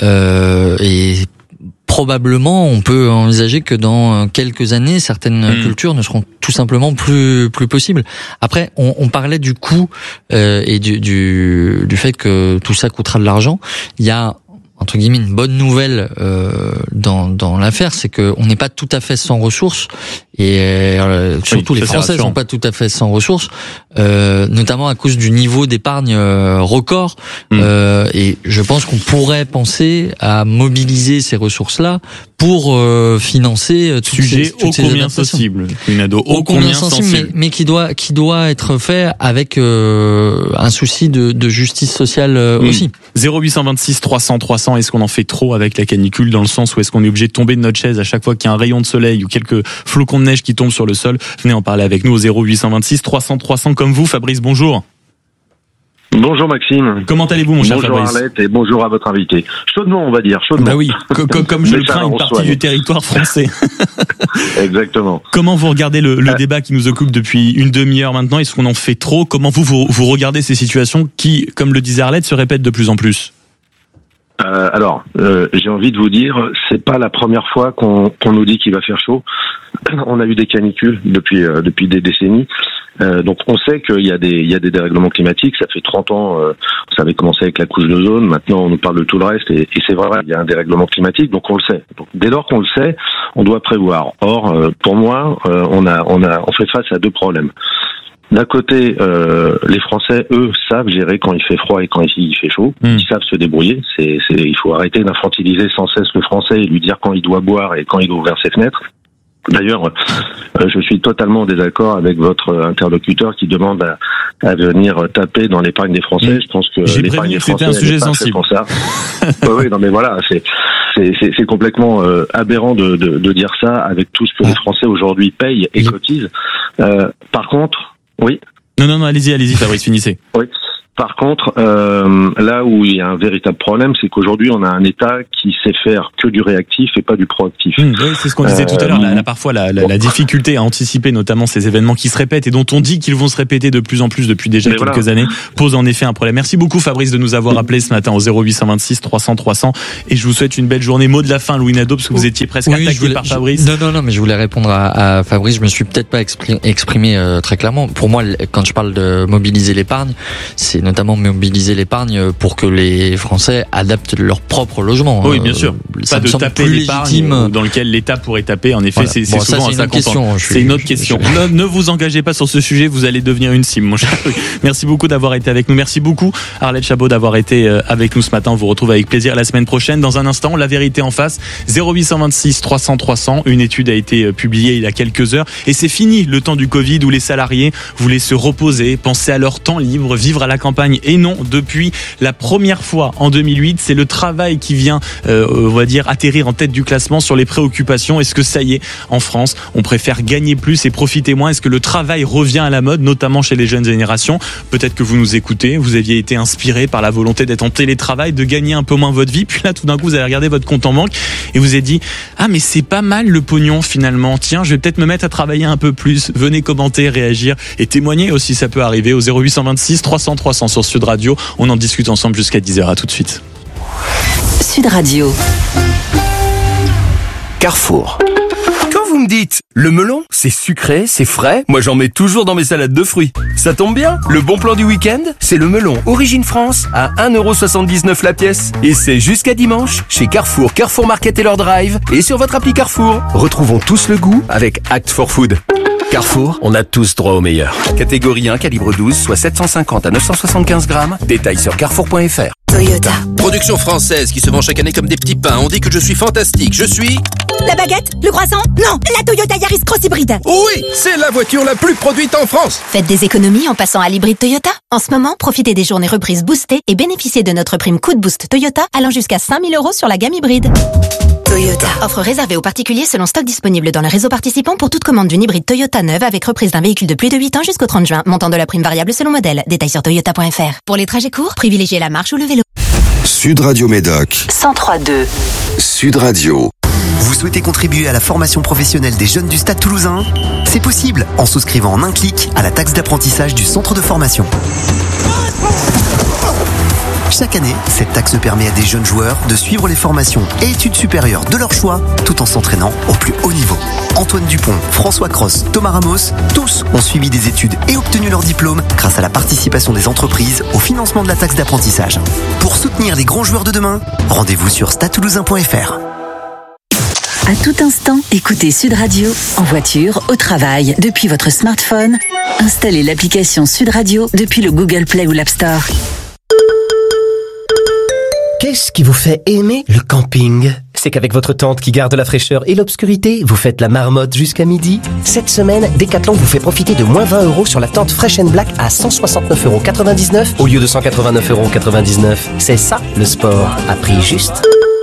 Speaker 19: euh, et probablement on peut envisager que dans quelques années certaines mmh. cultures ne seront tout simplement plus plus possibles. Après, on, on parlait du coût euh, et du, du du fait que tout ça coûtera de l'argent. Il y a entre guillemets une bonne nouvelle euh, dans dans l'affaire, c'est que on n'est pas tout à fait sans ressources, et euh, surtout oui, les Français sont pas tout à fait sans ressources, euh, notamment à cause du niveau d'épargne euh, record. Mmh. Euh, et je pense qu'on pourrait penser à mobiliser ces ressources-là pour euh, financer toutes
Speaker 1: sujet
Speaker 19: ces, toutes
Speaker 1: ô
Speaker 19: ces
Speaker 1: combien sensible, une ado ô
Speaker 19: combien sensible, mais, mais qui doit qui doit être fait avec euh, un souci de, de justice sociale euh, mmh. aussi.
Speaker 1: zéro huit deux six trois cents trois cents. Est-ce qu'on en fait trop avec la canicule, dans le sens où est-ce qu'on est obligé de tomber de notre chaise à chaque fois qu'il y a un rayon de soleil ou quelques flocons de neige qui tombent sur le sol? Venez en parler avec nous au zéro huit deux six trois cents trois cents comme vous. Fabrice, bonjour.
Speaker 2: Bonjour Maxime.
Speaker 1: Comment allez-vous mon cher
Speaker 2: bonjour
Speaker 1: Fabrice?
Speaker 2: Bonjour Arlette et bonjour à votre invité. Chaudement on va dire, chaudement.
Speaker 1: Bah oui, comme, comme je le crains, une partie du territoire français.
Speaker 2: Exactement.
Speaker 1: Comment vous regardez le, le euh, débat qui nous occupe depuis une demi-heure maintenant? Est-ce qu'on en fait trop? Comment vous, vous, vous regardez ces situations qui, comme le disait Arlette, se répètent de plus en plus?
Speaker 2: Euh, alors, euh, j'ai envie de vous dire, c'est pas la première fois qu'on, qu'on nous dit qu'il va faire chaud. On a eu des canicules depuis euh, depuis des décennies, euh, donc on sait qu'il y a des il y a des dérèglements climatiques. Ça fait trente ans, euh, ça avait commencé avec la couche d'ozone. Maintenant, on nous parle de tout le reste, et, et c'est vrai, il y a un dérèglement climatique, donc on le sait. Donc, dès lors qu'on le sait, on doit prévoir. Or, euh, pour moi, euh, on a on a on fait face à deux problèmes. D'un côté, euh, les Français, eux, savent gérer quand il fait froid et quand il fait chaud. Mmh. Ils savent se débrouiller. C'est, c'est, il faut arrêter d'infantiliser sans cesse le Français et lui dire quand il doit boire et quand il doit ouvrir ses fenêtres. D'ailleurs, euh, je suis totalement en désaccord avec votre interlocuteur qui demande à, à venir taper dans l'épargne des Français. Je pense que
Speaker 1: J'ai
Speaker 2: l'épargne
Speaker 1: prévenu
Speaker 2: des
Speaker 1: que c'était
Speaker 2: Français
Speaker 1: un sujet
Speaker 2: n'est pas
Speaker 1: sensible.
Speaker 2: fait pour ça. ouais, oui, non mais voilà, c'est c'est c'est, c'est complètement euh, aberrant de, de de dire ça avec tout ce que les Français aujourd'hui payent et cotisent. Euh, par contre, oui.
Speaker 1: Non, non, non, allez-y, allez-y, Fabrice, finissez.
Speaker 2: Oui. Par contre, euh, là où il y a un véritable problème, c'est qu'aujourd'hui, on a un État qui sait faire que du réactif et pas du proactif.
Speaker 1: Mmh, oui, c'est ce qu'on disait euh, tout à l'heure. Là, là, parfois, la, la, la difficulté à anticiper notamment ces événements qui se répètent et dont on dit qu'ils vont se répéter de plus en plus depuis déjà Mais quelques voilà. années, pose en effet un problème. Merci beaucoup, Fabrice, de nous avoir appelé ce matin au zéro huit cent vingt-six trois cents trois cents. Et je vous souhaite une belle journée. Mot de la fin, Louis Nadeau, parce que vous étiez presque oui, attaqué
Speaker 19: voulais,
Speaker 1: par Fabrice.
Speaker 19: Je, non, non, non, mais je voulais répondre à, à Fabrice. Je me suis peut-être pas exprimé, exprimé euh, très clairement. Pour moi, quand je parle de mobiliser l'épargne, c'est notamment mobiliser l'épargne pour que les Français adaptent leur propre logement.
Speaker 1: Oui, bien sûr. Ça pas de taper l'épargne dans lequel l'État pourrait taper. En effet, voilà. c'est, c'est bon, souvent
Speaker 19: ça, c'est
Speaker 1: à ça C'est une autre question. Ne, ne vous engagez pas sur ce sujet, vous allez devenir une cible, mon cher. Merci beaucoup d'avoir été avec nous. Merci beaucoup, Arlette Chabot, d'avoir été avec nous ce matin. On vous retrouve avec plaisir la semaine prochaine. Dans un instant, la vérité en face. zéro huit cent vingt-six trois cents trois cents. Une étude a été publiée il y a quelques heures. Et c'est fini le temps du Covid où les salariés voulaient se reposer, penser à leur temps libre, vivre à la campagne. Et non, depuis la première fois en deux mille huit, c'est le travail qui vient, euh, on va dire, atterrir en tête du classement sur les préoccupations. Est-ce que ça y est, en France, on préfère gagner plus et profiter moins? Est-ce que le travail revient à la mode, notamment chez les jeunes générations? Peut-être que vous nous écoutez, vous aviez été inspiré par la volonté d'être en télétravail, de gagner un peu moins votre vie, puis là, tout d'un coup, vous avez regardé votre compte en banque et vous avez dit « Ah, mais c'est pas mal le pognon, finalement. Tiens, je vais peut-être me mettre à travailler un peu plus. » Venez commenter, réagir et témoigner aussi, ça peut arriver au zéro huit cent vingt-six trois cents trois cents sur Sud Radio. On en discute ensemble jusqu'à dix heures. À tout de suite.
Speaker 6: Sud Radio. Carrefour.
Speaker 10: Quand vous me dites le melon, c'est sucré, c'est frais, moi j'en mets toujours dans mes salades de fruits. Ça tombe bien, le bon plan du week-end, c'est le melon Origine France à un euro soixante-dix-neuf la pièce. Et c'est jusqu'à dimanche chez Carrefour, Carrefour Market et leur drive et sur votre appli Carrefour. Retrouvons tous le goût avec Act for Food. Carrefour, on a tous droit au meilleur. Catégorie un, calibre douze, soit sept cent cinquante à neuf cent soixante-quinze grammes. Détails sur carrefour point f r.
Speaker 4: Toyota.
Speaker 15: Production française qui se vend chaque année comme des petits pains. On dit que je suis fantastique. Je suis...
Speaker 11: La baguette? Le croissant? Non, la Toyota Yaris Cross Hybride.
Speaker 15: Oui, c'est la voiture la plus produite en France.
Speaker 24: Faites des économies en passant à l'hybride Toyota. En ce moment, profitez des journées reprises boostées et bénéficiez de notre prime coup de boost Toyota allant jusqu'à cinq mille euros sur la gamme hybride.
Speaker 4: Toyota.
Speaker 24: Offre réservée aux particuliers selon stock disponible dans le réseau participant pour toute commande d'une hybride Toyota neuve avec reprise d'un véhicule de plus de huit ans jusqu'au trente juin. Montant de la prime variable selon modèle. Détails sur toyota point f r. Pour les trajets courts, privilégiez la marche ou le vélo.
Speaker 3: Sud Radio Médoc.
Speaker 6: cent trois virgule deux.
Speaker 3: Sud Radio.
Speaker 12: Vous souhaitez contribuer à la formation professionnelle des jeunes du Stade Toulousain? C'est possible en souscrivant en un clic à la taxe d'apprentissage du centre de formation. Chaque année, cette taxe permet à des jeunes joueurs de suivre les formations et études supérieures de leur choix tout en s'entraînant au plus haut niveau. Antoine Dupont, François Cross, Thomas Ramos, tous ont suivi des études et obtenu leur diplôme grâce à la participation des entreprises au financement de la taxe d'apprentissage. Pour soutenir les grands joueurs de demain, rendez-vous sur stade toulousain point f r.
Speaker 6: À tout instant, écoutez Sud Radio en voiture, au travail, depuis votre smartphone. Installez l'application Sud Radio depuis le Google Play ou l'App Store.
Speaker 13: Qu'est-ce qui vous fait aimer le camping? C'est qu'avec votre tente qui garde la fraîcheur et l'obscurité, vous faites la marmotte jusqu'à midi. Cette semaine, Decathlon vous fait profiter de moins vingt euros sur la tente Fresh and Black à cent soixante-neuf euros quatre-vingt-dix-neuf au lieu de cent quatre-vingt-neuf euros quatre-vingt-dix-neuf. C'est ça, le sport, à prix juste.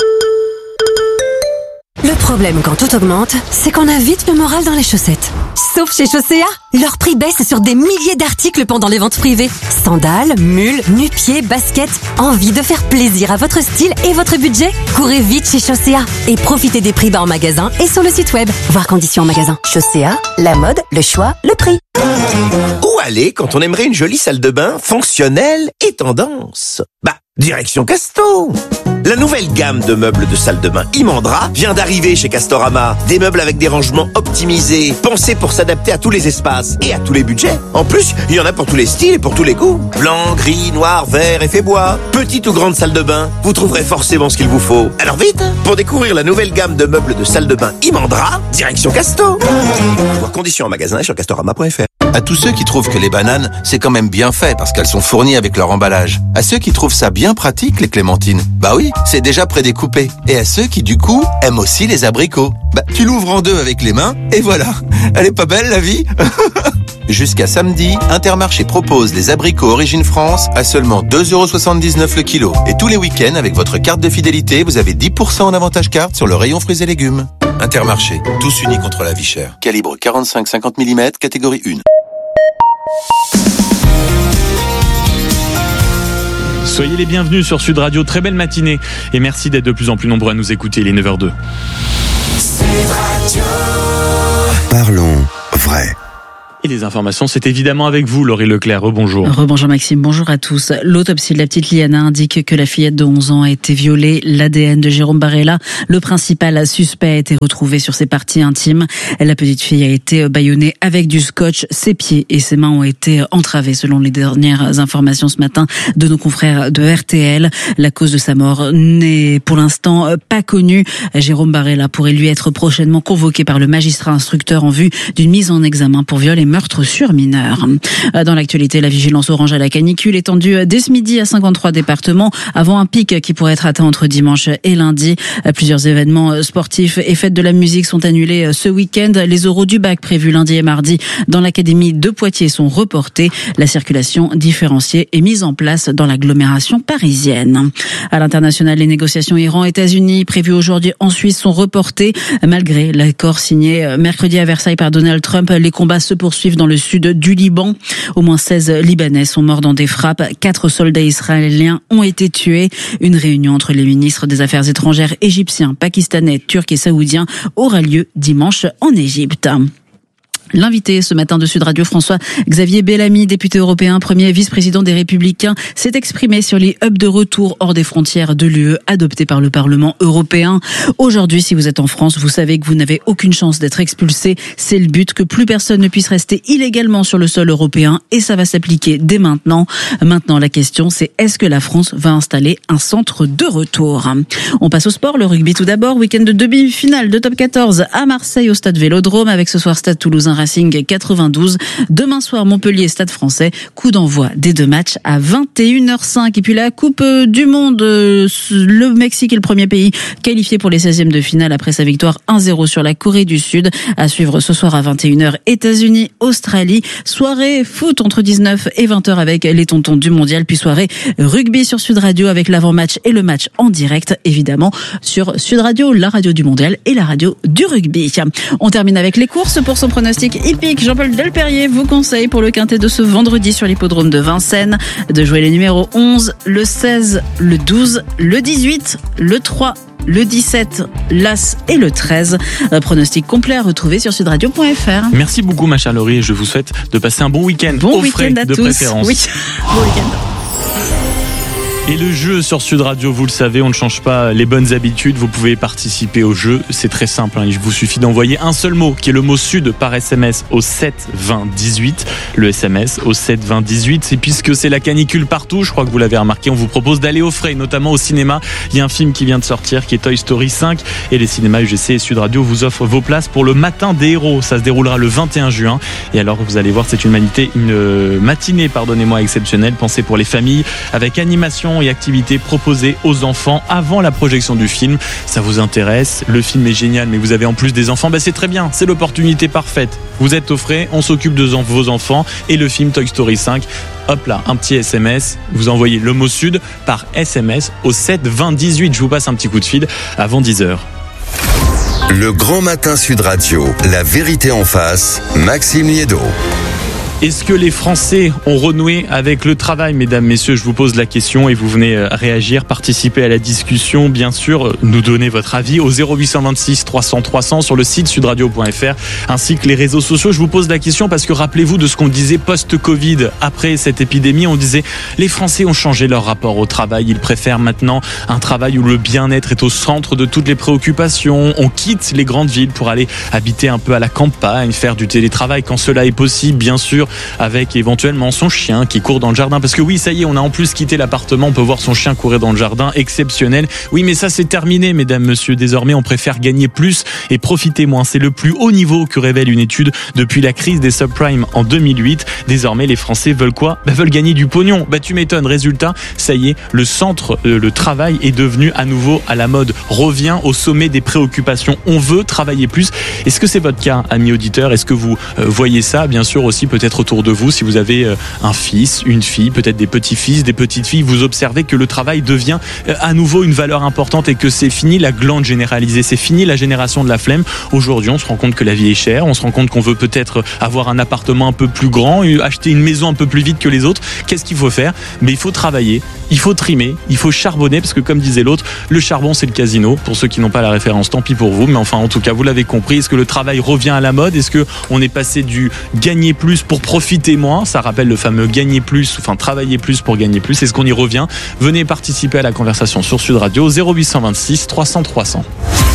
Speaker 24: Le problème quand tout augmente, c'est qu'on a vite le moral dans les chaussettes. Sauf chez Chaussea, leur prix baisse sur des milliers d'articles pendant les ventes privées. Sandales, mules, nu-pieds, baskets. Envie de faire plaisir à votre style et votre budget? Courez vite chez Chaussea et profitez des prix bas en magasin et sur le site web. Voir conditions en magasin. Chaussea, la mode, le choix, le prix.
Speaker 10: Où aller quand on aimerait une jolie salle de bain fonctionnelle et tendance? Bah, direction Casto. La nouvelle gamme de meubles de salle de bain Imandra vient d'arriver chez Castorama. Des meubles avec des rangements optimisés, pensés pour s'adapter à tous les espaces et à tous les budgets. En plus, il y en a pour tous les styles et pour tous les goûts. Blanc, gris, noir, vert, effet bois. Petite ou grande salle de bain, vous trouverez forcément ce qu'il vous faut. Alors vite, pour découvrir la nouvelle gamme de meubles de salle de bain Imandra, direction Casto. Voir conditions en magasin et sur castorama point f r.
Speaker 15: À tous ceux qui trouvent que les bananes, c'est quand même bien fait parce qu'elles sont fournies avec leur emballage. À ceux qui trouvent ça bien pratique, les clémentines. Bah oui, c'est déjà prédécoupé. Et à ceux qui, du coup, aiment aussi les abricots. Bah, tu l'ouvres en deux avec les mains, et voilà. Elle est pas belle, la vie? Jusqu'à samedi, Intermarché propose les abricots Origine France à seulement deux euros soixante-dix-neuf le kilo. Et tous les week-ends, avec votre carte de fidélité, vous avez dix pour cent en avantage carte sur le rayon fruits et légumes. Intermarché, tous unis contre la vie chère. Calibre quarante-cinq à cinquante millimètres, catégorie un.
Speaker 1: Soyez les bienvenus sur Sud Radio, très belle matinée et merci d'être de plus en plus nombreux à nous écouter, il est neuf heures deux.
Speaker 3: Parlons vrai.
Speaker 1: Et les informations, c'est évidemment avec vous, Laurie Leclerc. Rebonjour.
Speaker 7: Rebonjour Maxime, bonjour à tous. L'autopsie de la petite Liana indique que la fillette de onze ans a été violée. L'A D N de Jérôme Barella, le principal suspect, a été retrouvé sur ses parties intimes. La petite fille a été bâillonnée avec du scotch. Ses pieds et ses mains ont été entravés, selon les dernières informations ce matin de nos confrères de R T L. La cause de sa mort n'est pour l'instant pas connue. Jérôme Barella pourrait lui être prochainement convoqué par le magistrat instructeur en vue d'une mise en examen pour viol et meurtre sur mineur. Dans l'actualité, la vigilance orange à la canicule étendue dès ce midi à cinquante-trois départements avant un pic qui pourrait être atteint entre dimanche et lundi. Plusieurs événements sportifs et fêtes de la musique sont annulés ce week-end. Les oraux du bac prévus lundi et mardi dans l'académie de Poitiers sont reportés. La circulation différenciée est mise en place dans l'agglomération parisienne. À l'international, les négociations Iran-États-Unis prévues aujourd'hui en Suisse sont reportées. Malgré l'accord signé mercredi à Versailles par Donald Trump, les combats se poursuivent dans le sud du Liban. Au moins seize Libanais sont morts dans des frappes. Quatre soldats israéliens ont été tués. Une réunion entre les ministres des Affaires étrangères égyptiens, pakistanais, turcs et saoudiens aura lieu dimanche en Égypte. L'invité ce matin de Sud Radio, François-Xavier Bellamy, député européen, premier vice-président des Républicains, s'est exprimé sur les hubs de retour hors des frontières de l'U E adoptés par le Parlement européen. Aujourd'hui, si vous êtes en France, vous savez que vous n'avez aucune chance d'être expulsé. C'est le but, que plus personne ne puisse rester illégalement sur le sol européen, et ça va s'appliquer dès maintenant. Maintenant, la question, c'est est-ce que la France va installer un centre de retour? On passe au sport, le rugby tout d'abord. Week-end de demi-finale de top quatorze à Marseille au stade Vélodrome, avec ce soir Stade Toulousain Racing quatre-vingt-douze. Demain soir, Montpellier Stade Français. Coup d'envoi des deux matchs à vingt et une heures cinq. Et puis la Coupe du Monde, le Mexique est le premier pays qualifié pour les seizièmes de finale après sa victoire un zéro sur la Corée du Sud. À suivre ce soir à vingt et une heures, États-Unis, Australie. Soirée foot entre dix-neuf et vingt heures avec les tontons du mondial. Puis soirée rugby sur Sud Radio avec l'avant-match et le match en direct, évidemment, sur Sud Radio, la radio du mondial et la radio du rugby. On termine avec les courses. Pour son pronostic hippique, Jean-Paul Delperrier vous conseille pour le quintet de ce vendredi sur l'hippodrome de Vincennes de jouer les numéros onze, le seize, le douze, le dix-huit, le trois, le dix-sept, l'As et le treize. Un pronostic complet à retrouver sur sudradio point f r.
Speaker 1: Merci beaucoup ma chère Laurie et je vous souhaite de passer un bon week-end.
Speaker 7: Bon
Speaker 1: au
Speaker 7: week-end
Speaker 1: frais
Speaker 7: à
Speaker 1: de
Speaker 7: tous.
Speaker 1: préférence.
Speaker 7: Oui, bon week-end.
Speaker 1: Et le jeu sur Sud Radio, vous le savez, on ne change pas les bonnes habitudes. Vous pouvez participer au jeu, c'est très simple. Hein. Il vous suffit d'envoyer un seul mot, qui est le mot Sud, par S M S au sept vingt dix-huit. Le S M S au sept vingt dix-huit. Et puisque c'est la canicule partout, je crois que vous l'avez remarqué, on vous propose d'aller au frais, notamment au cinéma. Il y a un film qui vient de sortir, qui est Toy Story cinq. Et les cinémas U G C et Sud Radio vous offrent vos places pour le Matin des Héros. Ça se déroulera le vingt et un juin. Et alors, vous allez voir, c'est une matinée, une matinée, pardonnez-moi, exceptionnelle, pensée pour les familles, avec animation et activités proposées aux enfants avant la projection du film. Ça vous intéresse? Le film est génial, mais vous avez en plus des enfants, bah c'est très bien, c'est l'opportunité parfaite. Vous êtes au frais, on s'occupe de vos enfants et le film Toy Story cinq. Hop là, un petit S M S, vous envoyez le mot Sud par S M S au sept vingt dix-huit. Je vous passe un petit coup de fil avant dix heures.
Speaker 3: Le Grand Matin Sud Radio, la vérité en face, Maxime Liédo.
Speaker 1: Est-ce que les Français ont renoué avec le travail, mesdames, messieurs? Je vous pose la question et vous venez réagir, participer à la discussion, bien sûr, nous donner votre avis au zéro huit cent vingt-six trois cents trois cents sur le site sudradio point f r ainsi que les réseaux sociaux. Je vous pose la question parce que rappelez-vous de ce qu'on disait post-Covid, après cette épidémie, on disait les Français ont changé leur rapport au travail, ils préfèrent maintenant un travail où le bien-être est au centre de toutes les préoccupations, on quitte les grandes villes pour aller habiter un peu à la campagne, faire du télétravail quand cela est possible, bien sûr. voiture avec éventuellement son chien qui court dans le jardin. Parce que oui, ça y est, on a en plus quitté l'appartement, on peut voir son chien courir dans le jardin, exceptionnel. Oui, mais ça c'est terminé, mesdames, messieurs. Désormais, on préfère gagner plus et profiter moins. C'est le plus haut niveau que révèle une étude depuis la crise des subprimes en deux mille huit. Désormais, les Français veulent quoi ? Bah, veulent gagner du pognon. Bah, tu m'étonnes. Résultat, ça y est, le centre, euh, le travail est devenu à nouveau à la mode, revient au sommet des préoccupations. On veut travailler plus. Est-ce que c'est votre cas, amis auditeurs ? Est-ce que vous euh, voyez ça ? Bien sûr aussi peut-être autour de vous, si vous avez euh, un fils, une fille, peut-être des petits-fils, des petites-filles, vous observez que le travail devient euh, à nouveau une valeur importante et que c'est fini la glande généralisée, c'est fini la génération de la flemme. Aujourd'hui, on se rend compte que la vie est chère, on se rend compte qu'on veut peut-être avoir un appartement un peu plus grand, acheter une maison un peu plus vite que les autres. Qu'est-ce qu'il faut faire ? Mais il faut travailler, il faut trimer, il faut charbonner, parce que comme disait l'autre, le charbon c'est le casino. Pour ceux qui n'ont pas la référence, tant pis pour vous, mais enfin en tout cas vous l'avez compris. Est-ce que le travail revient à la mode ? Est-ce que on est passé du gagner plus pour profiter moins ? Ça rappelle le fameux gagner plus, enfin travailler plus pour gagner plus. Est-ce qu'on y revient ? Venez participer à la conversation sur Sud Radio, zéro huit cent vingt-six trois cents trois cents.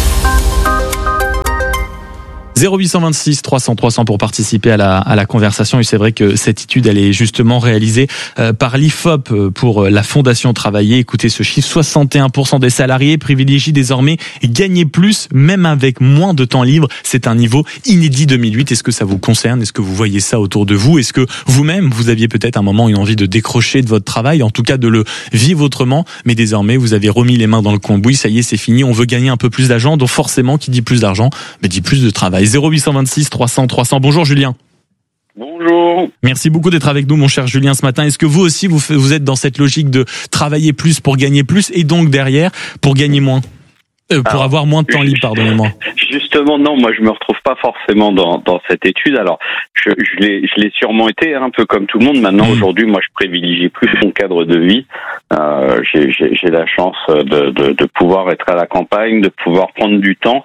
Speaker 1: zéro huit cent vingt-six trois cents trois cents pour participer à la, à la conversation. Et c'est vrai que cette étude, elle est justement réalisée euh, par l'I F O P pour la Fondation Travailler. Écoutez ce chiffre, soixante et un pour cent des salariés privilégient désormais gagner plus, même avec moins de temps libre. C'est un niveau inédit deux mille huit. Est-ce que ça vous concerne ? Est-ce que vous voyez ça autour de vous ? Est-ce que vous-même, vous aviez peut-être un moment une envie de décrocher de votre travail, en tout cas de le vivre autrement, mais désormais vous avez remis les mains dans le cambouis, ça y est, c'est fini, on veut gagner un peu plus d'argent, donc forcément, qui dit plus d'argent, mais dit plus de travail. zéro huit cent vingt-six trois cents trois cents. Bonjour Julien.
Speaker 5: Bonjour.
Speaker 1: Merci beaucoup d'être avec nous, mon cher Julien, ce matin. Est-ce que vous aussi, vous, vous êtes dans cette logique de travailler plus pour gagner plus et donc derrière pour gagner moins euh, Pour Alors, avoir moins de temps libre, pardonnez-moi.
Speaker 5: Justement, non, moi je me retrouve pas forcément dans, dans cette étude. Alors, je, je l'ai, je l'ai sûrement été, un peu comme tout le monde. Maintenant, mmh. aujourd'hui, moi je privilégie plus mon cadre de vie. Euh, j'ai, j'ai, j'ai la chance de, de, de pouvoir être à la campagne, de pouvoir prendre du temps.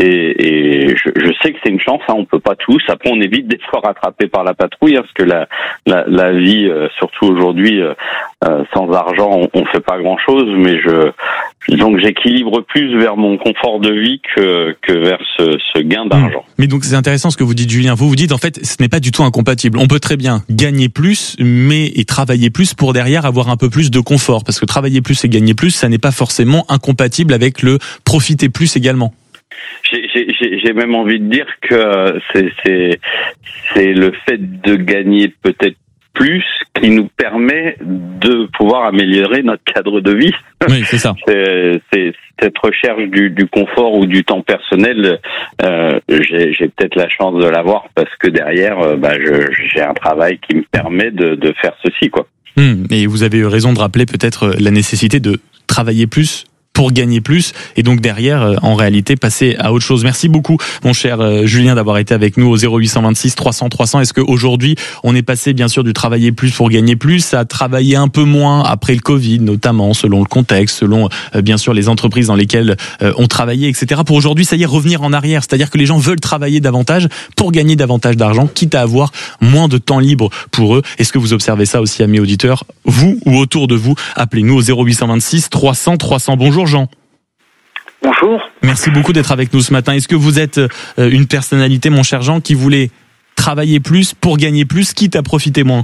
Speaker 5: Et, et je, je sais que c'est une chance, hein, on peut pas tous. Après, on est vite des fois rattrapé par la patrouille, hein, parce que la, la, la vie, euh, surtout aujourd'hui, euh, euh, sans argent, on, on fait pas grand-chose. Mais je donc j'équilibre plus vers mon confort de vie que, que vers ce, ce gain d'argent.
Speaker 1: Mais donc c'est intéressant ce que vous dites, Julien. Vous vous dites en fait, ce n'est pas du tout incompatible. On peut très bien gagner plus, mais et travailler plus pour derrière avoir un peu plus de confort, parce que travailler plus et gagner plus, ça n'est pas forcément incompatible avec le profiter plus également.
Speaker 5: J'ai, j'ai, j'ai même envie de dire que c'est, c'est, c'est le fait de gagner peut-être plus qui nous permet de pouvoir améliorer notre cadre de vie.
Speaker 1: Oui, c'est ça.
Speaker 5: c'est, c'est cette recherche du, du confort ou du temps personnel. Euh, j'ai, j'ai peut-être la chance de l'avoir parce que derrière, euh, bah, je, j'ai un travail qui me permet de, de faire ceci, quoi.
Speaker 1: Hum, et vous avez eu raison de rappeler peut-être la nécessité de travailler plus pour gagner plus et donc derrière euh, en réalité passer à autre chose. Merci beaucoup mon cher euh, Julien d'avoir été avec nous au zéro huit cent vingt-six trois cents trois cents. Est-ce qu'aujourd'hui on est passé bien sûr du travailler plus pour gagner plus à travailler un peu moins après le Covid, notamment selon le contexte, selon euh, bien sûr les entreprises dans lesquelles euh, on travaillait, et cetera. Pour aujourd'hui, ça y est, revenir en arrière, c'est-à-dire que les gens veulent travailler davantage pour gagner davantage d'argent, quitte à avoir moins de temps libre pour eux. Est-ce que vous observez ça aussi, amis auditeurs, vous ou autour de vous? Appelez-nous au zéro huit cent vingt-six trois cents trois cents. Bonjour Jean.
Speaker 14: Bonjour.
Speaker 1: Merci beaucoup d'être avec nous ce matin. Est-ce que vous êtes une personnalité, mon cher Jean, qui voulait travailler plus pour gagner plus, quitte à profiter moins?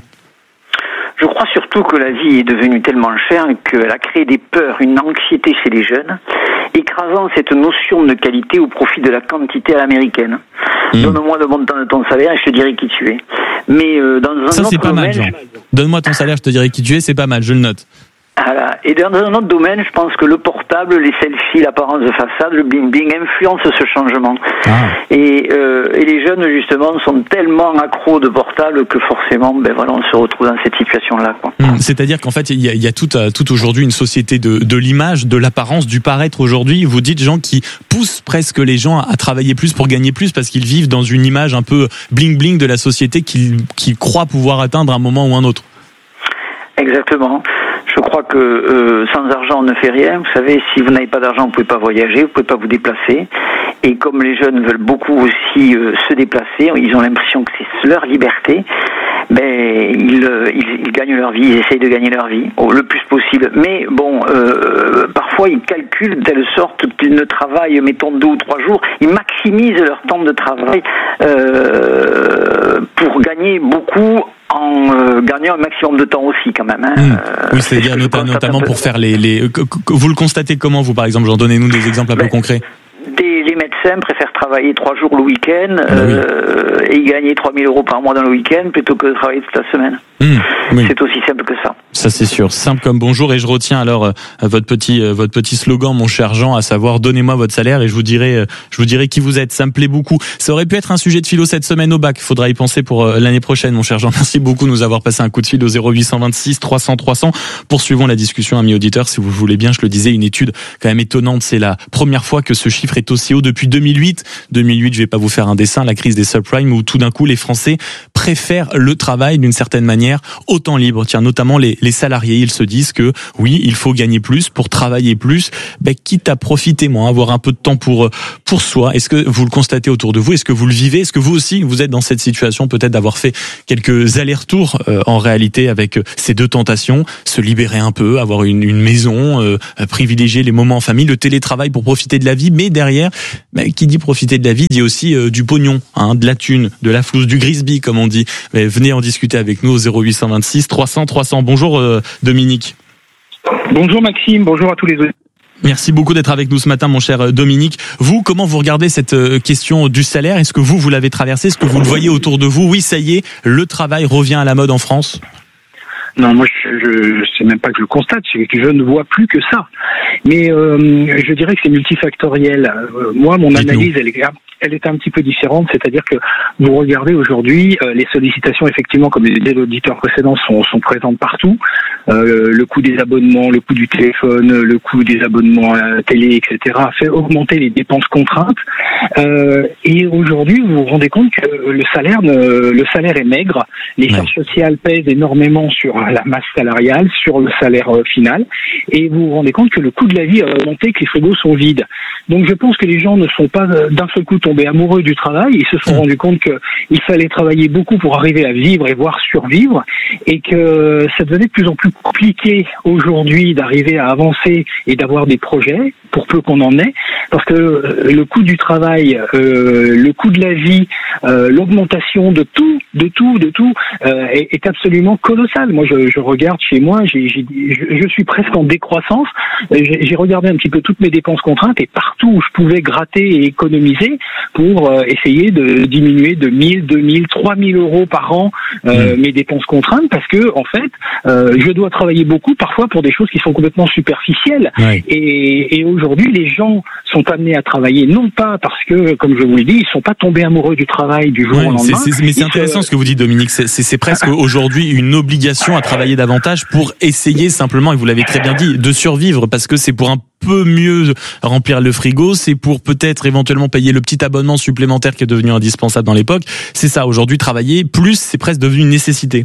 Speaker 14: Je crois surtout que la vie est devenue tellement chère qu'elle a créé des peurs, une anxiété chez les jeunes, écrasant cette notion de qualité au profit de la quantité à l'américaine. Mmh. Donne-moi le montant de ton salaire et je te dirai qui tu es. Mais euh, dans un
Speaker 1: Ça,
Speaker 14: autre
Speaker 1: c'est pas
Speaker 14: domaine,
Speaker 1: mal, Jean. Donne-moi ton salaire, je te dirai qui tu es, c'est pas mal, je le note.
Speaker 14: Voilà. Et dans un autre domaine, je pense que le portable, les selfies, l'apparence de façade, le bling-bling influencent ce changement. Ah. Et, euh, et les jeunes, justement, sont tellement accros de portable que forcément, ben voilà, on se retrouve dans cette situation-là, quoi.
Speaker 1: Mmh. C'est-à-dire qu'en fait, il y a, il y a tout, tout aujourd'hui une société de, de l'image, de l'apparence, du paraître aujourd'hui. Vous dites, gens qui poussent presque les gens à travailler plus pour gagner plus parce qu'ils vivent dans une image un peu bling-bling de la société qu'ils, qu'ils croient pouvoir atteindre à un moment ou un autre.
Speaker 14: Exactement. Je crois que euh, sans argent on ne fait rien. Vous savez, si vous n'avez pas d'argent, vous pouvez pas voyager, vous pouvez pas vous déplacer. Et comme les jeunes veulent beaucoup aussi euh, se déplacer, ils ont l'impression que c'est leur liberté. Ben ils, ils, ils gagnent leur vie, ils essayent de gagner leur vie oh, le plus possible. Mais bon, euh, parfois ils calculent de telle sorte qu'ils ne travaillent, mettons deux ou trois jours. Ils maximisent leur temps de travail euh, pour gagner beaucoup en euh, gagnant un maximum de temps aussi quand même. Hein.
Speaker 1: Mmh.
Speaker 14: Euh,
Speaker 1: oui, c'est-à-dire nota- notamment pour faire les, les... Vous le constatez comment, vous, par exemple? J'en donnez-nous des exemples un peu
Speaker 14: ben,
Speaker 1: concrets.
Speaker 14: Des, les médecins préfèrent travailler trois jours le week-end
Speaker 1: Ah
Speaker 14: euh, oui. et gagner trois mille euros par mois dans le week-end plutôt que de travailler toute la semaine.
Speaker 1: Mmh, oui.
Speaker 14: C'est aussi simple que ça.
Speaker 1: Ça c'est sûr, simple comme bonjour. Et je retiens alors euh, votre petit euh, votre petit slogan, mon cher Jean, à savoir donnez-moi votre salaire et je vous dirai euh, je vous dirai qui vous êtes. Ça me plaît beaucoup. Ça aurait pu être un sujet de philo cette semaine au bac. Faudra y penser pour euh, l'année prochaine, mon cher Jean. Merci beaucoup de nous avoir passé un coup de fil au zéro huit deux six trois cents trois cents. Poursuivons la discussion, amis auditeurs, si vous voulez bien. Je le disais, une étude quand même étonnante. C'est la première fois que ce chiffre est aussi haut depuis deux mille huit. deux mille huit, je vais pas vous faire un dessin, la crise des subprimes où tout d'un coup les Français préfèrent le travail d'une certaine manière au temps libre. Tiens, notamment les, les salariés, ils se disent que oui, il faut gagner plus pour travailler plus, ben, quitte à profiter moins, avoir un peu de temps pour pour soi. Est-ce que vous le constatez autour de vous? Est-ce que vous le vivez? Est-ce que vous aussi, vous êtes dans cette situation peut-être d'avoir fait quelques allers-retours euh, en réalité avec ces deux tentations, se libérer un peu, avoir une, une maison, euh, privilégier les moments en famille, le télétravail pour profiter de la vie, mais derrière, ben, qui dit profiter de la vie dit aussi euh, du pognon, hein, de la thune, de la flouze, du grisby comme on dit. Mais venez en discuter avec nous au zéro huit deux six trois cents trois cents. Bonjour euh, Dominique.
Speaker 16: Bonjour Maxime, bonjour à tous les autres.
Speaker 1: Merci beaucoup d'être avec nous ce matin, mon cher Dominique. Vous, comment vous regardez cette question du salaire? Est-ce que vous, vous l'avez traversé? Est-ce que vous le voyez autour de vous? Oui, ça y est, le travail revient à la mode en France.
Speaker 16: Non, moi, je, je, c'est même pas que je le constate, c'est que je ne vois plus que ça. Mais euh, je dirais que c'est multifactoriel. Euh, moi, mon analyse, elle est, elle est un petit peu différente, c'est-à-dire que vous regardez aujourd'hui, euh, les sollicitations, effectivement, comme les, les auditeurs précédents, sont, sont présentes partout. Euh, le coût des abonnements, le coût du téléphone, le coût des abonnements à la télé, et cetera, fait augmenter les dépenses contraintes. Euh, et aujourd'hui, vous vous rendez compte que le salaire, ne, le salaire est maigre, les charges sociales pèsent énormément sur la masse salariale, sur le salaire final, et vous vous rendez compte que le coût de la vie a augmenté, que les frigos sont vides. Donc je pense que les gens ne sont pas d'un seul coup tombés amoureux du travail, ils se sont rendus compte qu'il fallait travailler beaucoup pour arriver à vivre et voire survivre, et que ça devenait de plus en plus compliqué aujourd'hui d'arriver à avancer et d'avoir des projets, pour peu qu'on en ait, parce que le coût du travail, euh, le coût de la vie, euh, l'augmentation de tout, de tout, de tout, euh, est, est absolument colossal. Moi, je, je regarde chez moi, j'ai, j'ai, je, je suis presque en décroissance. J'ai, j'ai regardé un petit peu toutes mes dépenses contraintes et partout où je pouvais gratter et économiser pour euh, essayer de diminuer de mille, deux mille, trois mille euros par an euh, mmh. mes dépenses contraintes, parce que en fait, euh, je dois travailler beaucoup parfois pour des choses qui sont complètement superficielles. Ouais. Et, et aujourd'hui, les gens sont amenés à travailler non pas parce que, comme je vous l'ai dit, ils sont pas tombés amoureux du travail du jour ouais, au lendemain.
Speaker 1: C'est, c'est, mais c'est intéressant se... ce que vous dites, Dominique. C'est, c'est, c'est presque aujourd'hui une obligation à travailler davantage pour essayer simplement, et vous l'avez très bien dit, de survivre, parce que c'est pour un peu mieux remplir le frigo, c'est pour peut-être éventuellement payer le petit abonnement supplémentaire qui est devenu indispensable dans l'époque. C'est ça, aujourd'hui, travailler plus, c'est presque devenu une nécessité.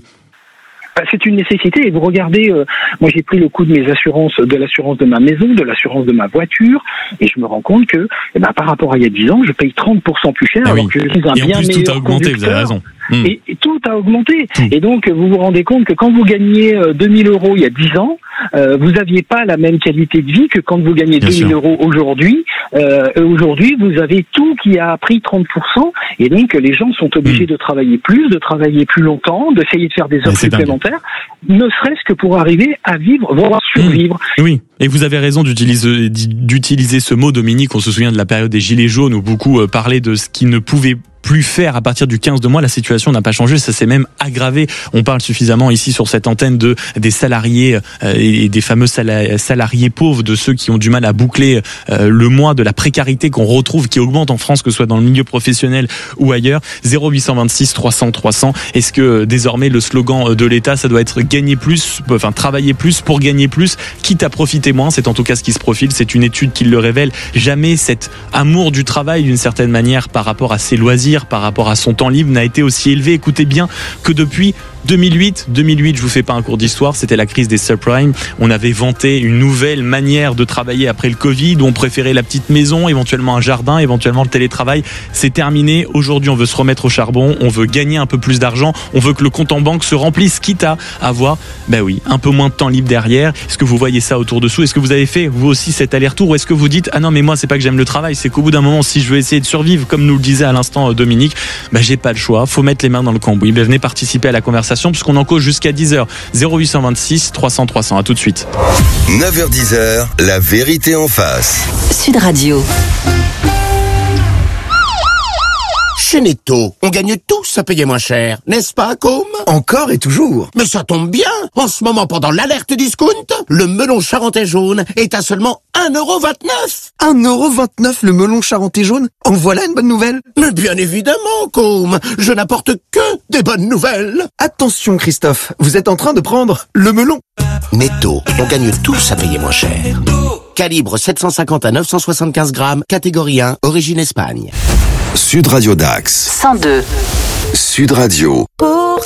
Speaker 16: C'est une nécessité, et vous regardez, euh, moi j'ai pris le coût de mes assurances, de l'assurance de ma maison, de l'assurance de ma voiture, et je me rends compte que eh ben, par rapport à il y a dix ans, je paye trente pour cent plus cher, ah alors oui. que je suis un
Speaker 1: et
Speaker 16: bien
Speaker 1: en plus,
Speaker 16: meilleur
Speaker 1: tout a augmenté,
Speaker 16: conducteur.
Speaker 1: Vous avez raison. Mmh.
Speaker 16: Et, et tout a augmenté. Mmh. Et donc, vous vous rendez compte que quand vous gagnez deux mille euros il y a dix ans, euh, vous n'aviez pas la même qualité de vie que quand vous gagnez bien deux mille sûr. Euros aujourd'hui. Euh, aujourd'hui, vous avez tout qui a pris trente pour cent, et donc les gens sont obligés mmh. de travailler plus, de travailler plus longtemps, d'essayer de faire des heures supplémentaires, dingue. Ne serait-ce que pour arriver à vivre, voire survivre.
Speaker 1: Mmh. Oui. Et vous avez raison d'utiliser, d'utiliser ce mot, Dominique. On se souvient de la période des Gilets jaunes où beaucoup parlaient de ce qui ne pouvait plus faire à partir du quinze de mois. La situation n'a pas changé, ça s'est même aggravé. On parle suffisamment ici sur cette antenne de des salariés euh, et des fameux salariés pauvres, de ceux qui ont du mal à boucler euh, le mois, de la précarité qu'on retrouve, qui augmente en France, que ce soit dans le milieu professionnel ou ailleurs. zéro huit deux six trois cents trois cents. Est-ce que désormais le slogan de l'État, ça doit être gagner plus, enfin travailler plus pour gagner plus, quitte à profiter moins? C'est en tout cas ce qui se profile. C'est une étude qui le révèle. Jamais cet amour du travail, d'une certaine manière, par rapport à ses loisirs, par rapport à son temps libre, n'a été aussi élevé, écoutez bien, que depuis deux mille huit. deux mille huit, je vous fais pas un cours d'histoire, c'était la crise des subprimes. On avait vanté une nouvelle manière de travailler après le Covid, où on préférait la petite maison, éventuellement un jardin, éventuellement le télétravail. C'est terminé. Aujourd'hui, on veut se remettre au charbon, on veut gagner un peu plus d'argent, on veut que le compte en banque se remplisse, quitte à avoir, ben oui, un peu moins de temps libre derrière. Est-ce que vous voyez ça autour de vous? Est-ce que vous avez fait, vous aussi, cet aller-retour? Ou est-ce que vous dites, ah non, mais moi, c'est pas que j'aime le travail, c'est qu'au bout d'un moment, si je veux essayer de survivre, comme nous le disait à l'instant Dominique. Bah, j'ai pas le choix. Faut mettre les mains dans le cambouis. Bah, venez participer à la conversation puisqu'on en cause jusqu'à dix heures. zéro huit cent vingt-six trois cents trois cents. À tout de suite.
Speaker 3: neuf heures dix, la vérité en face.
Speaker 6: Sud Radio.
Speaker 17: Chez Netto, on gagne tous à payer moins cher, n'est-ce pas, Côme?
Speaker 20: Encore et toujours.
Speaker 17: Mais ça tombe bien. En ce moment, pendant l'alerte discount, le melon charentais jaune est à seulement un euro vingt-neuf.
Speaker 20: un euro vingt-neuf le melon charentais jaune? En voilà une bonne nouvelle.
Speaker 17: Mais bien évidemment, Côme. Je n'apporte que des bonnes nouvelles.
Speaker 20: Attention, Christophe. Vous êtes en train de prendre le melon.
Speaker 17: Netto, on gagne tous à payer moins cher. Calibre sept cent cinquante à neuf cent soixante-quinze grammes, catégorie un, origine Espagne.
Speaker 3: Sud Radio Dax.
Speaker 6: cent deux.
Speaker 3: Sud Radio.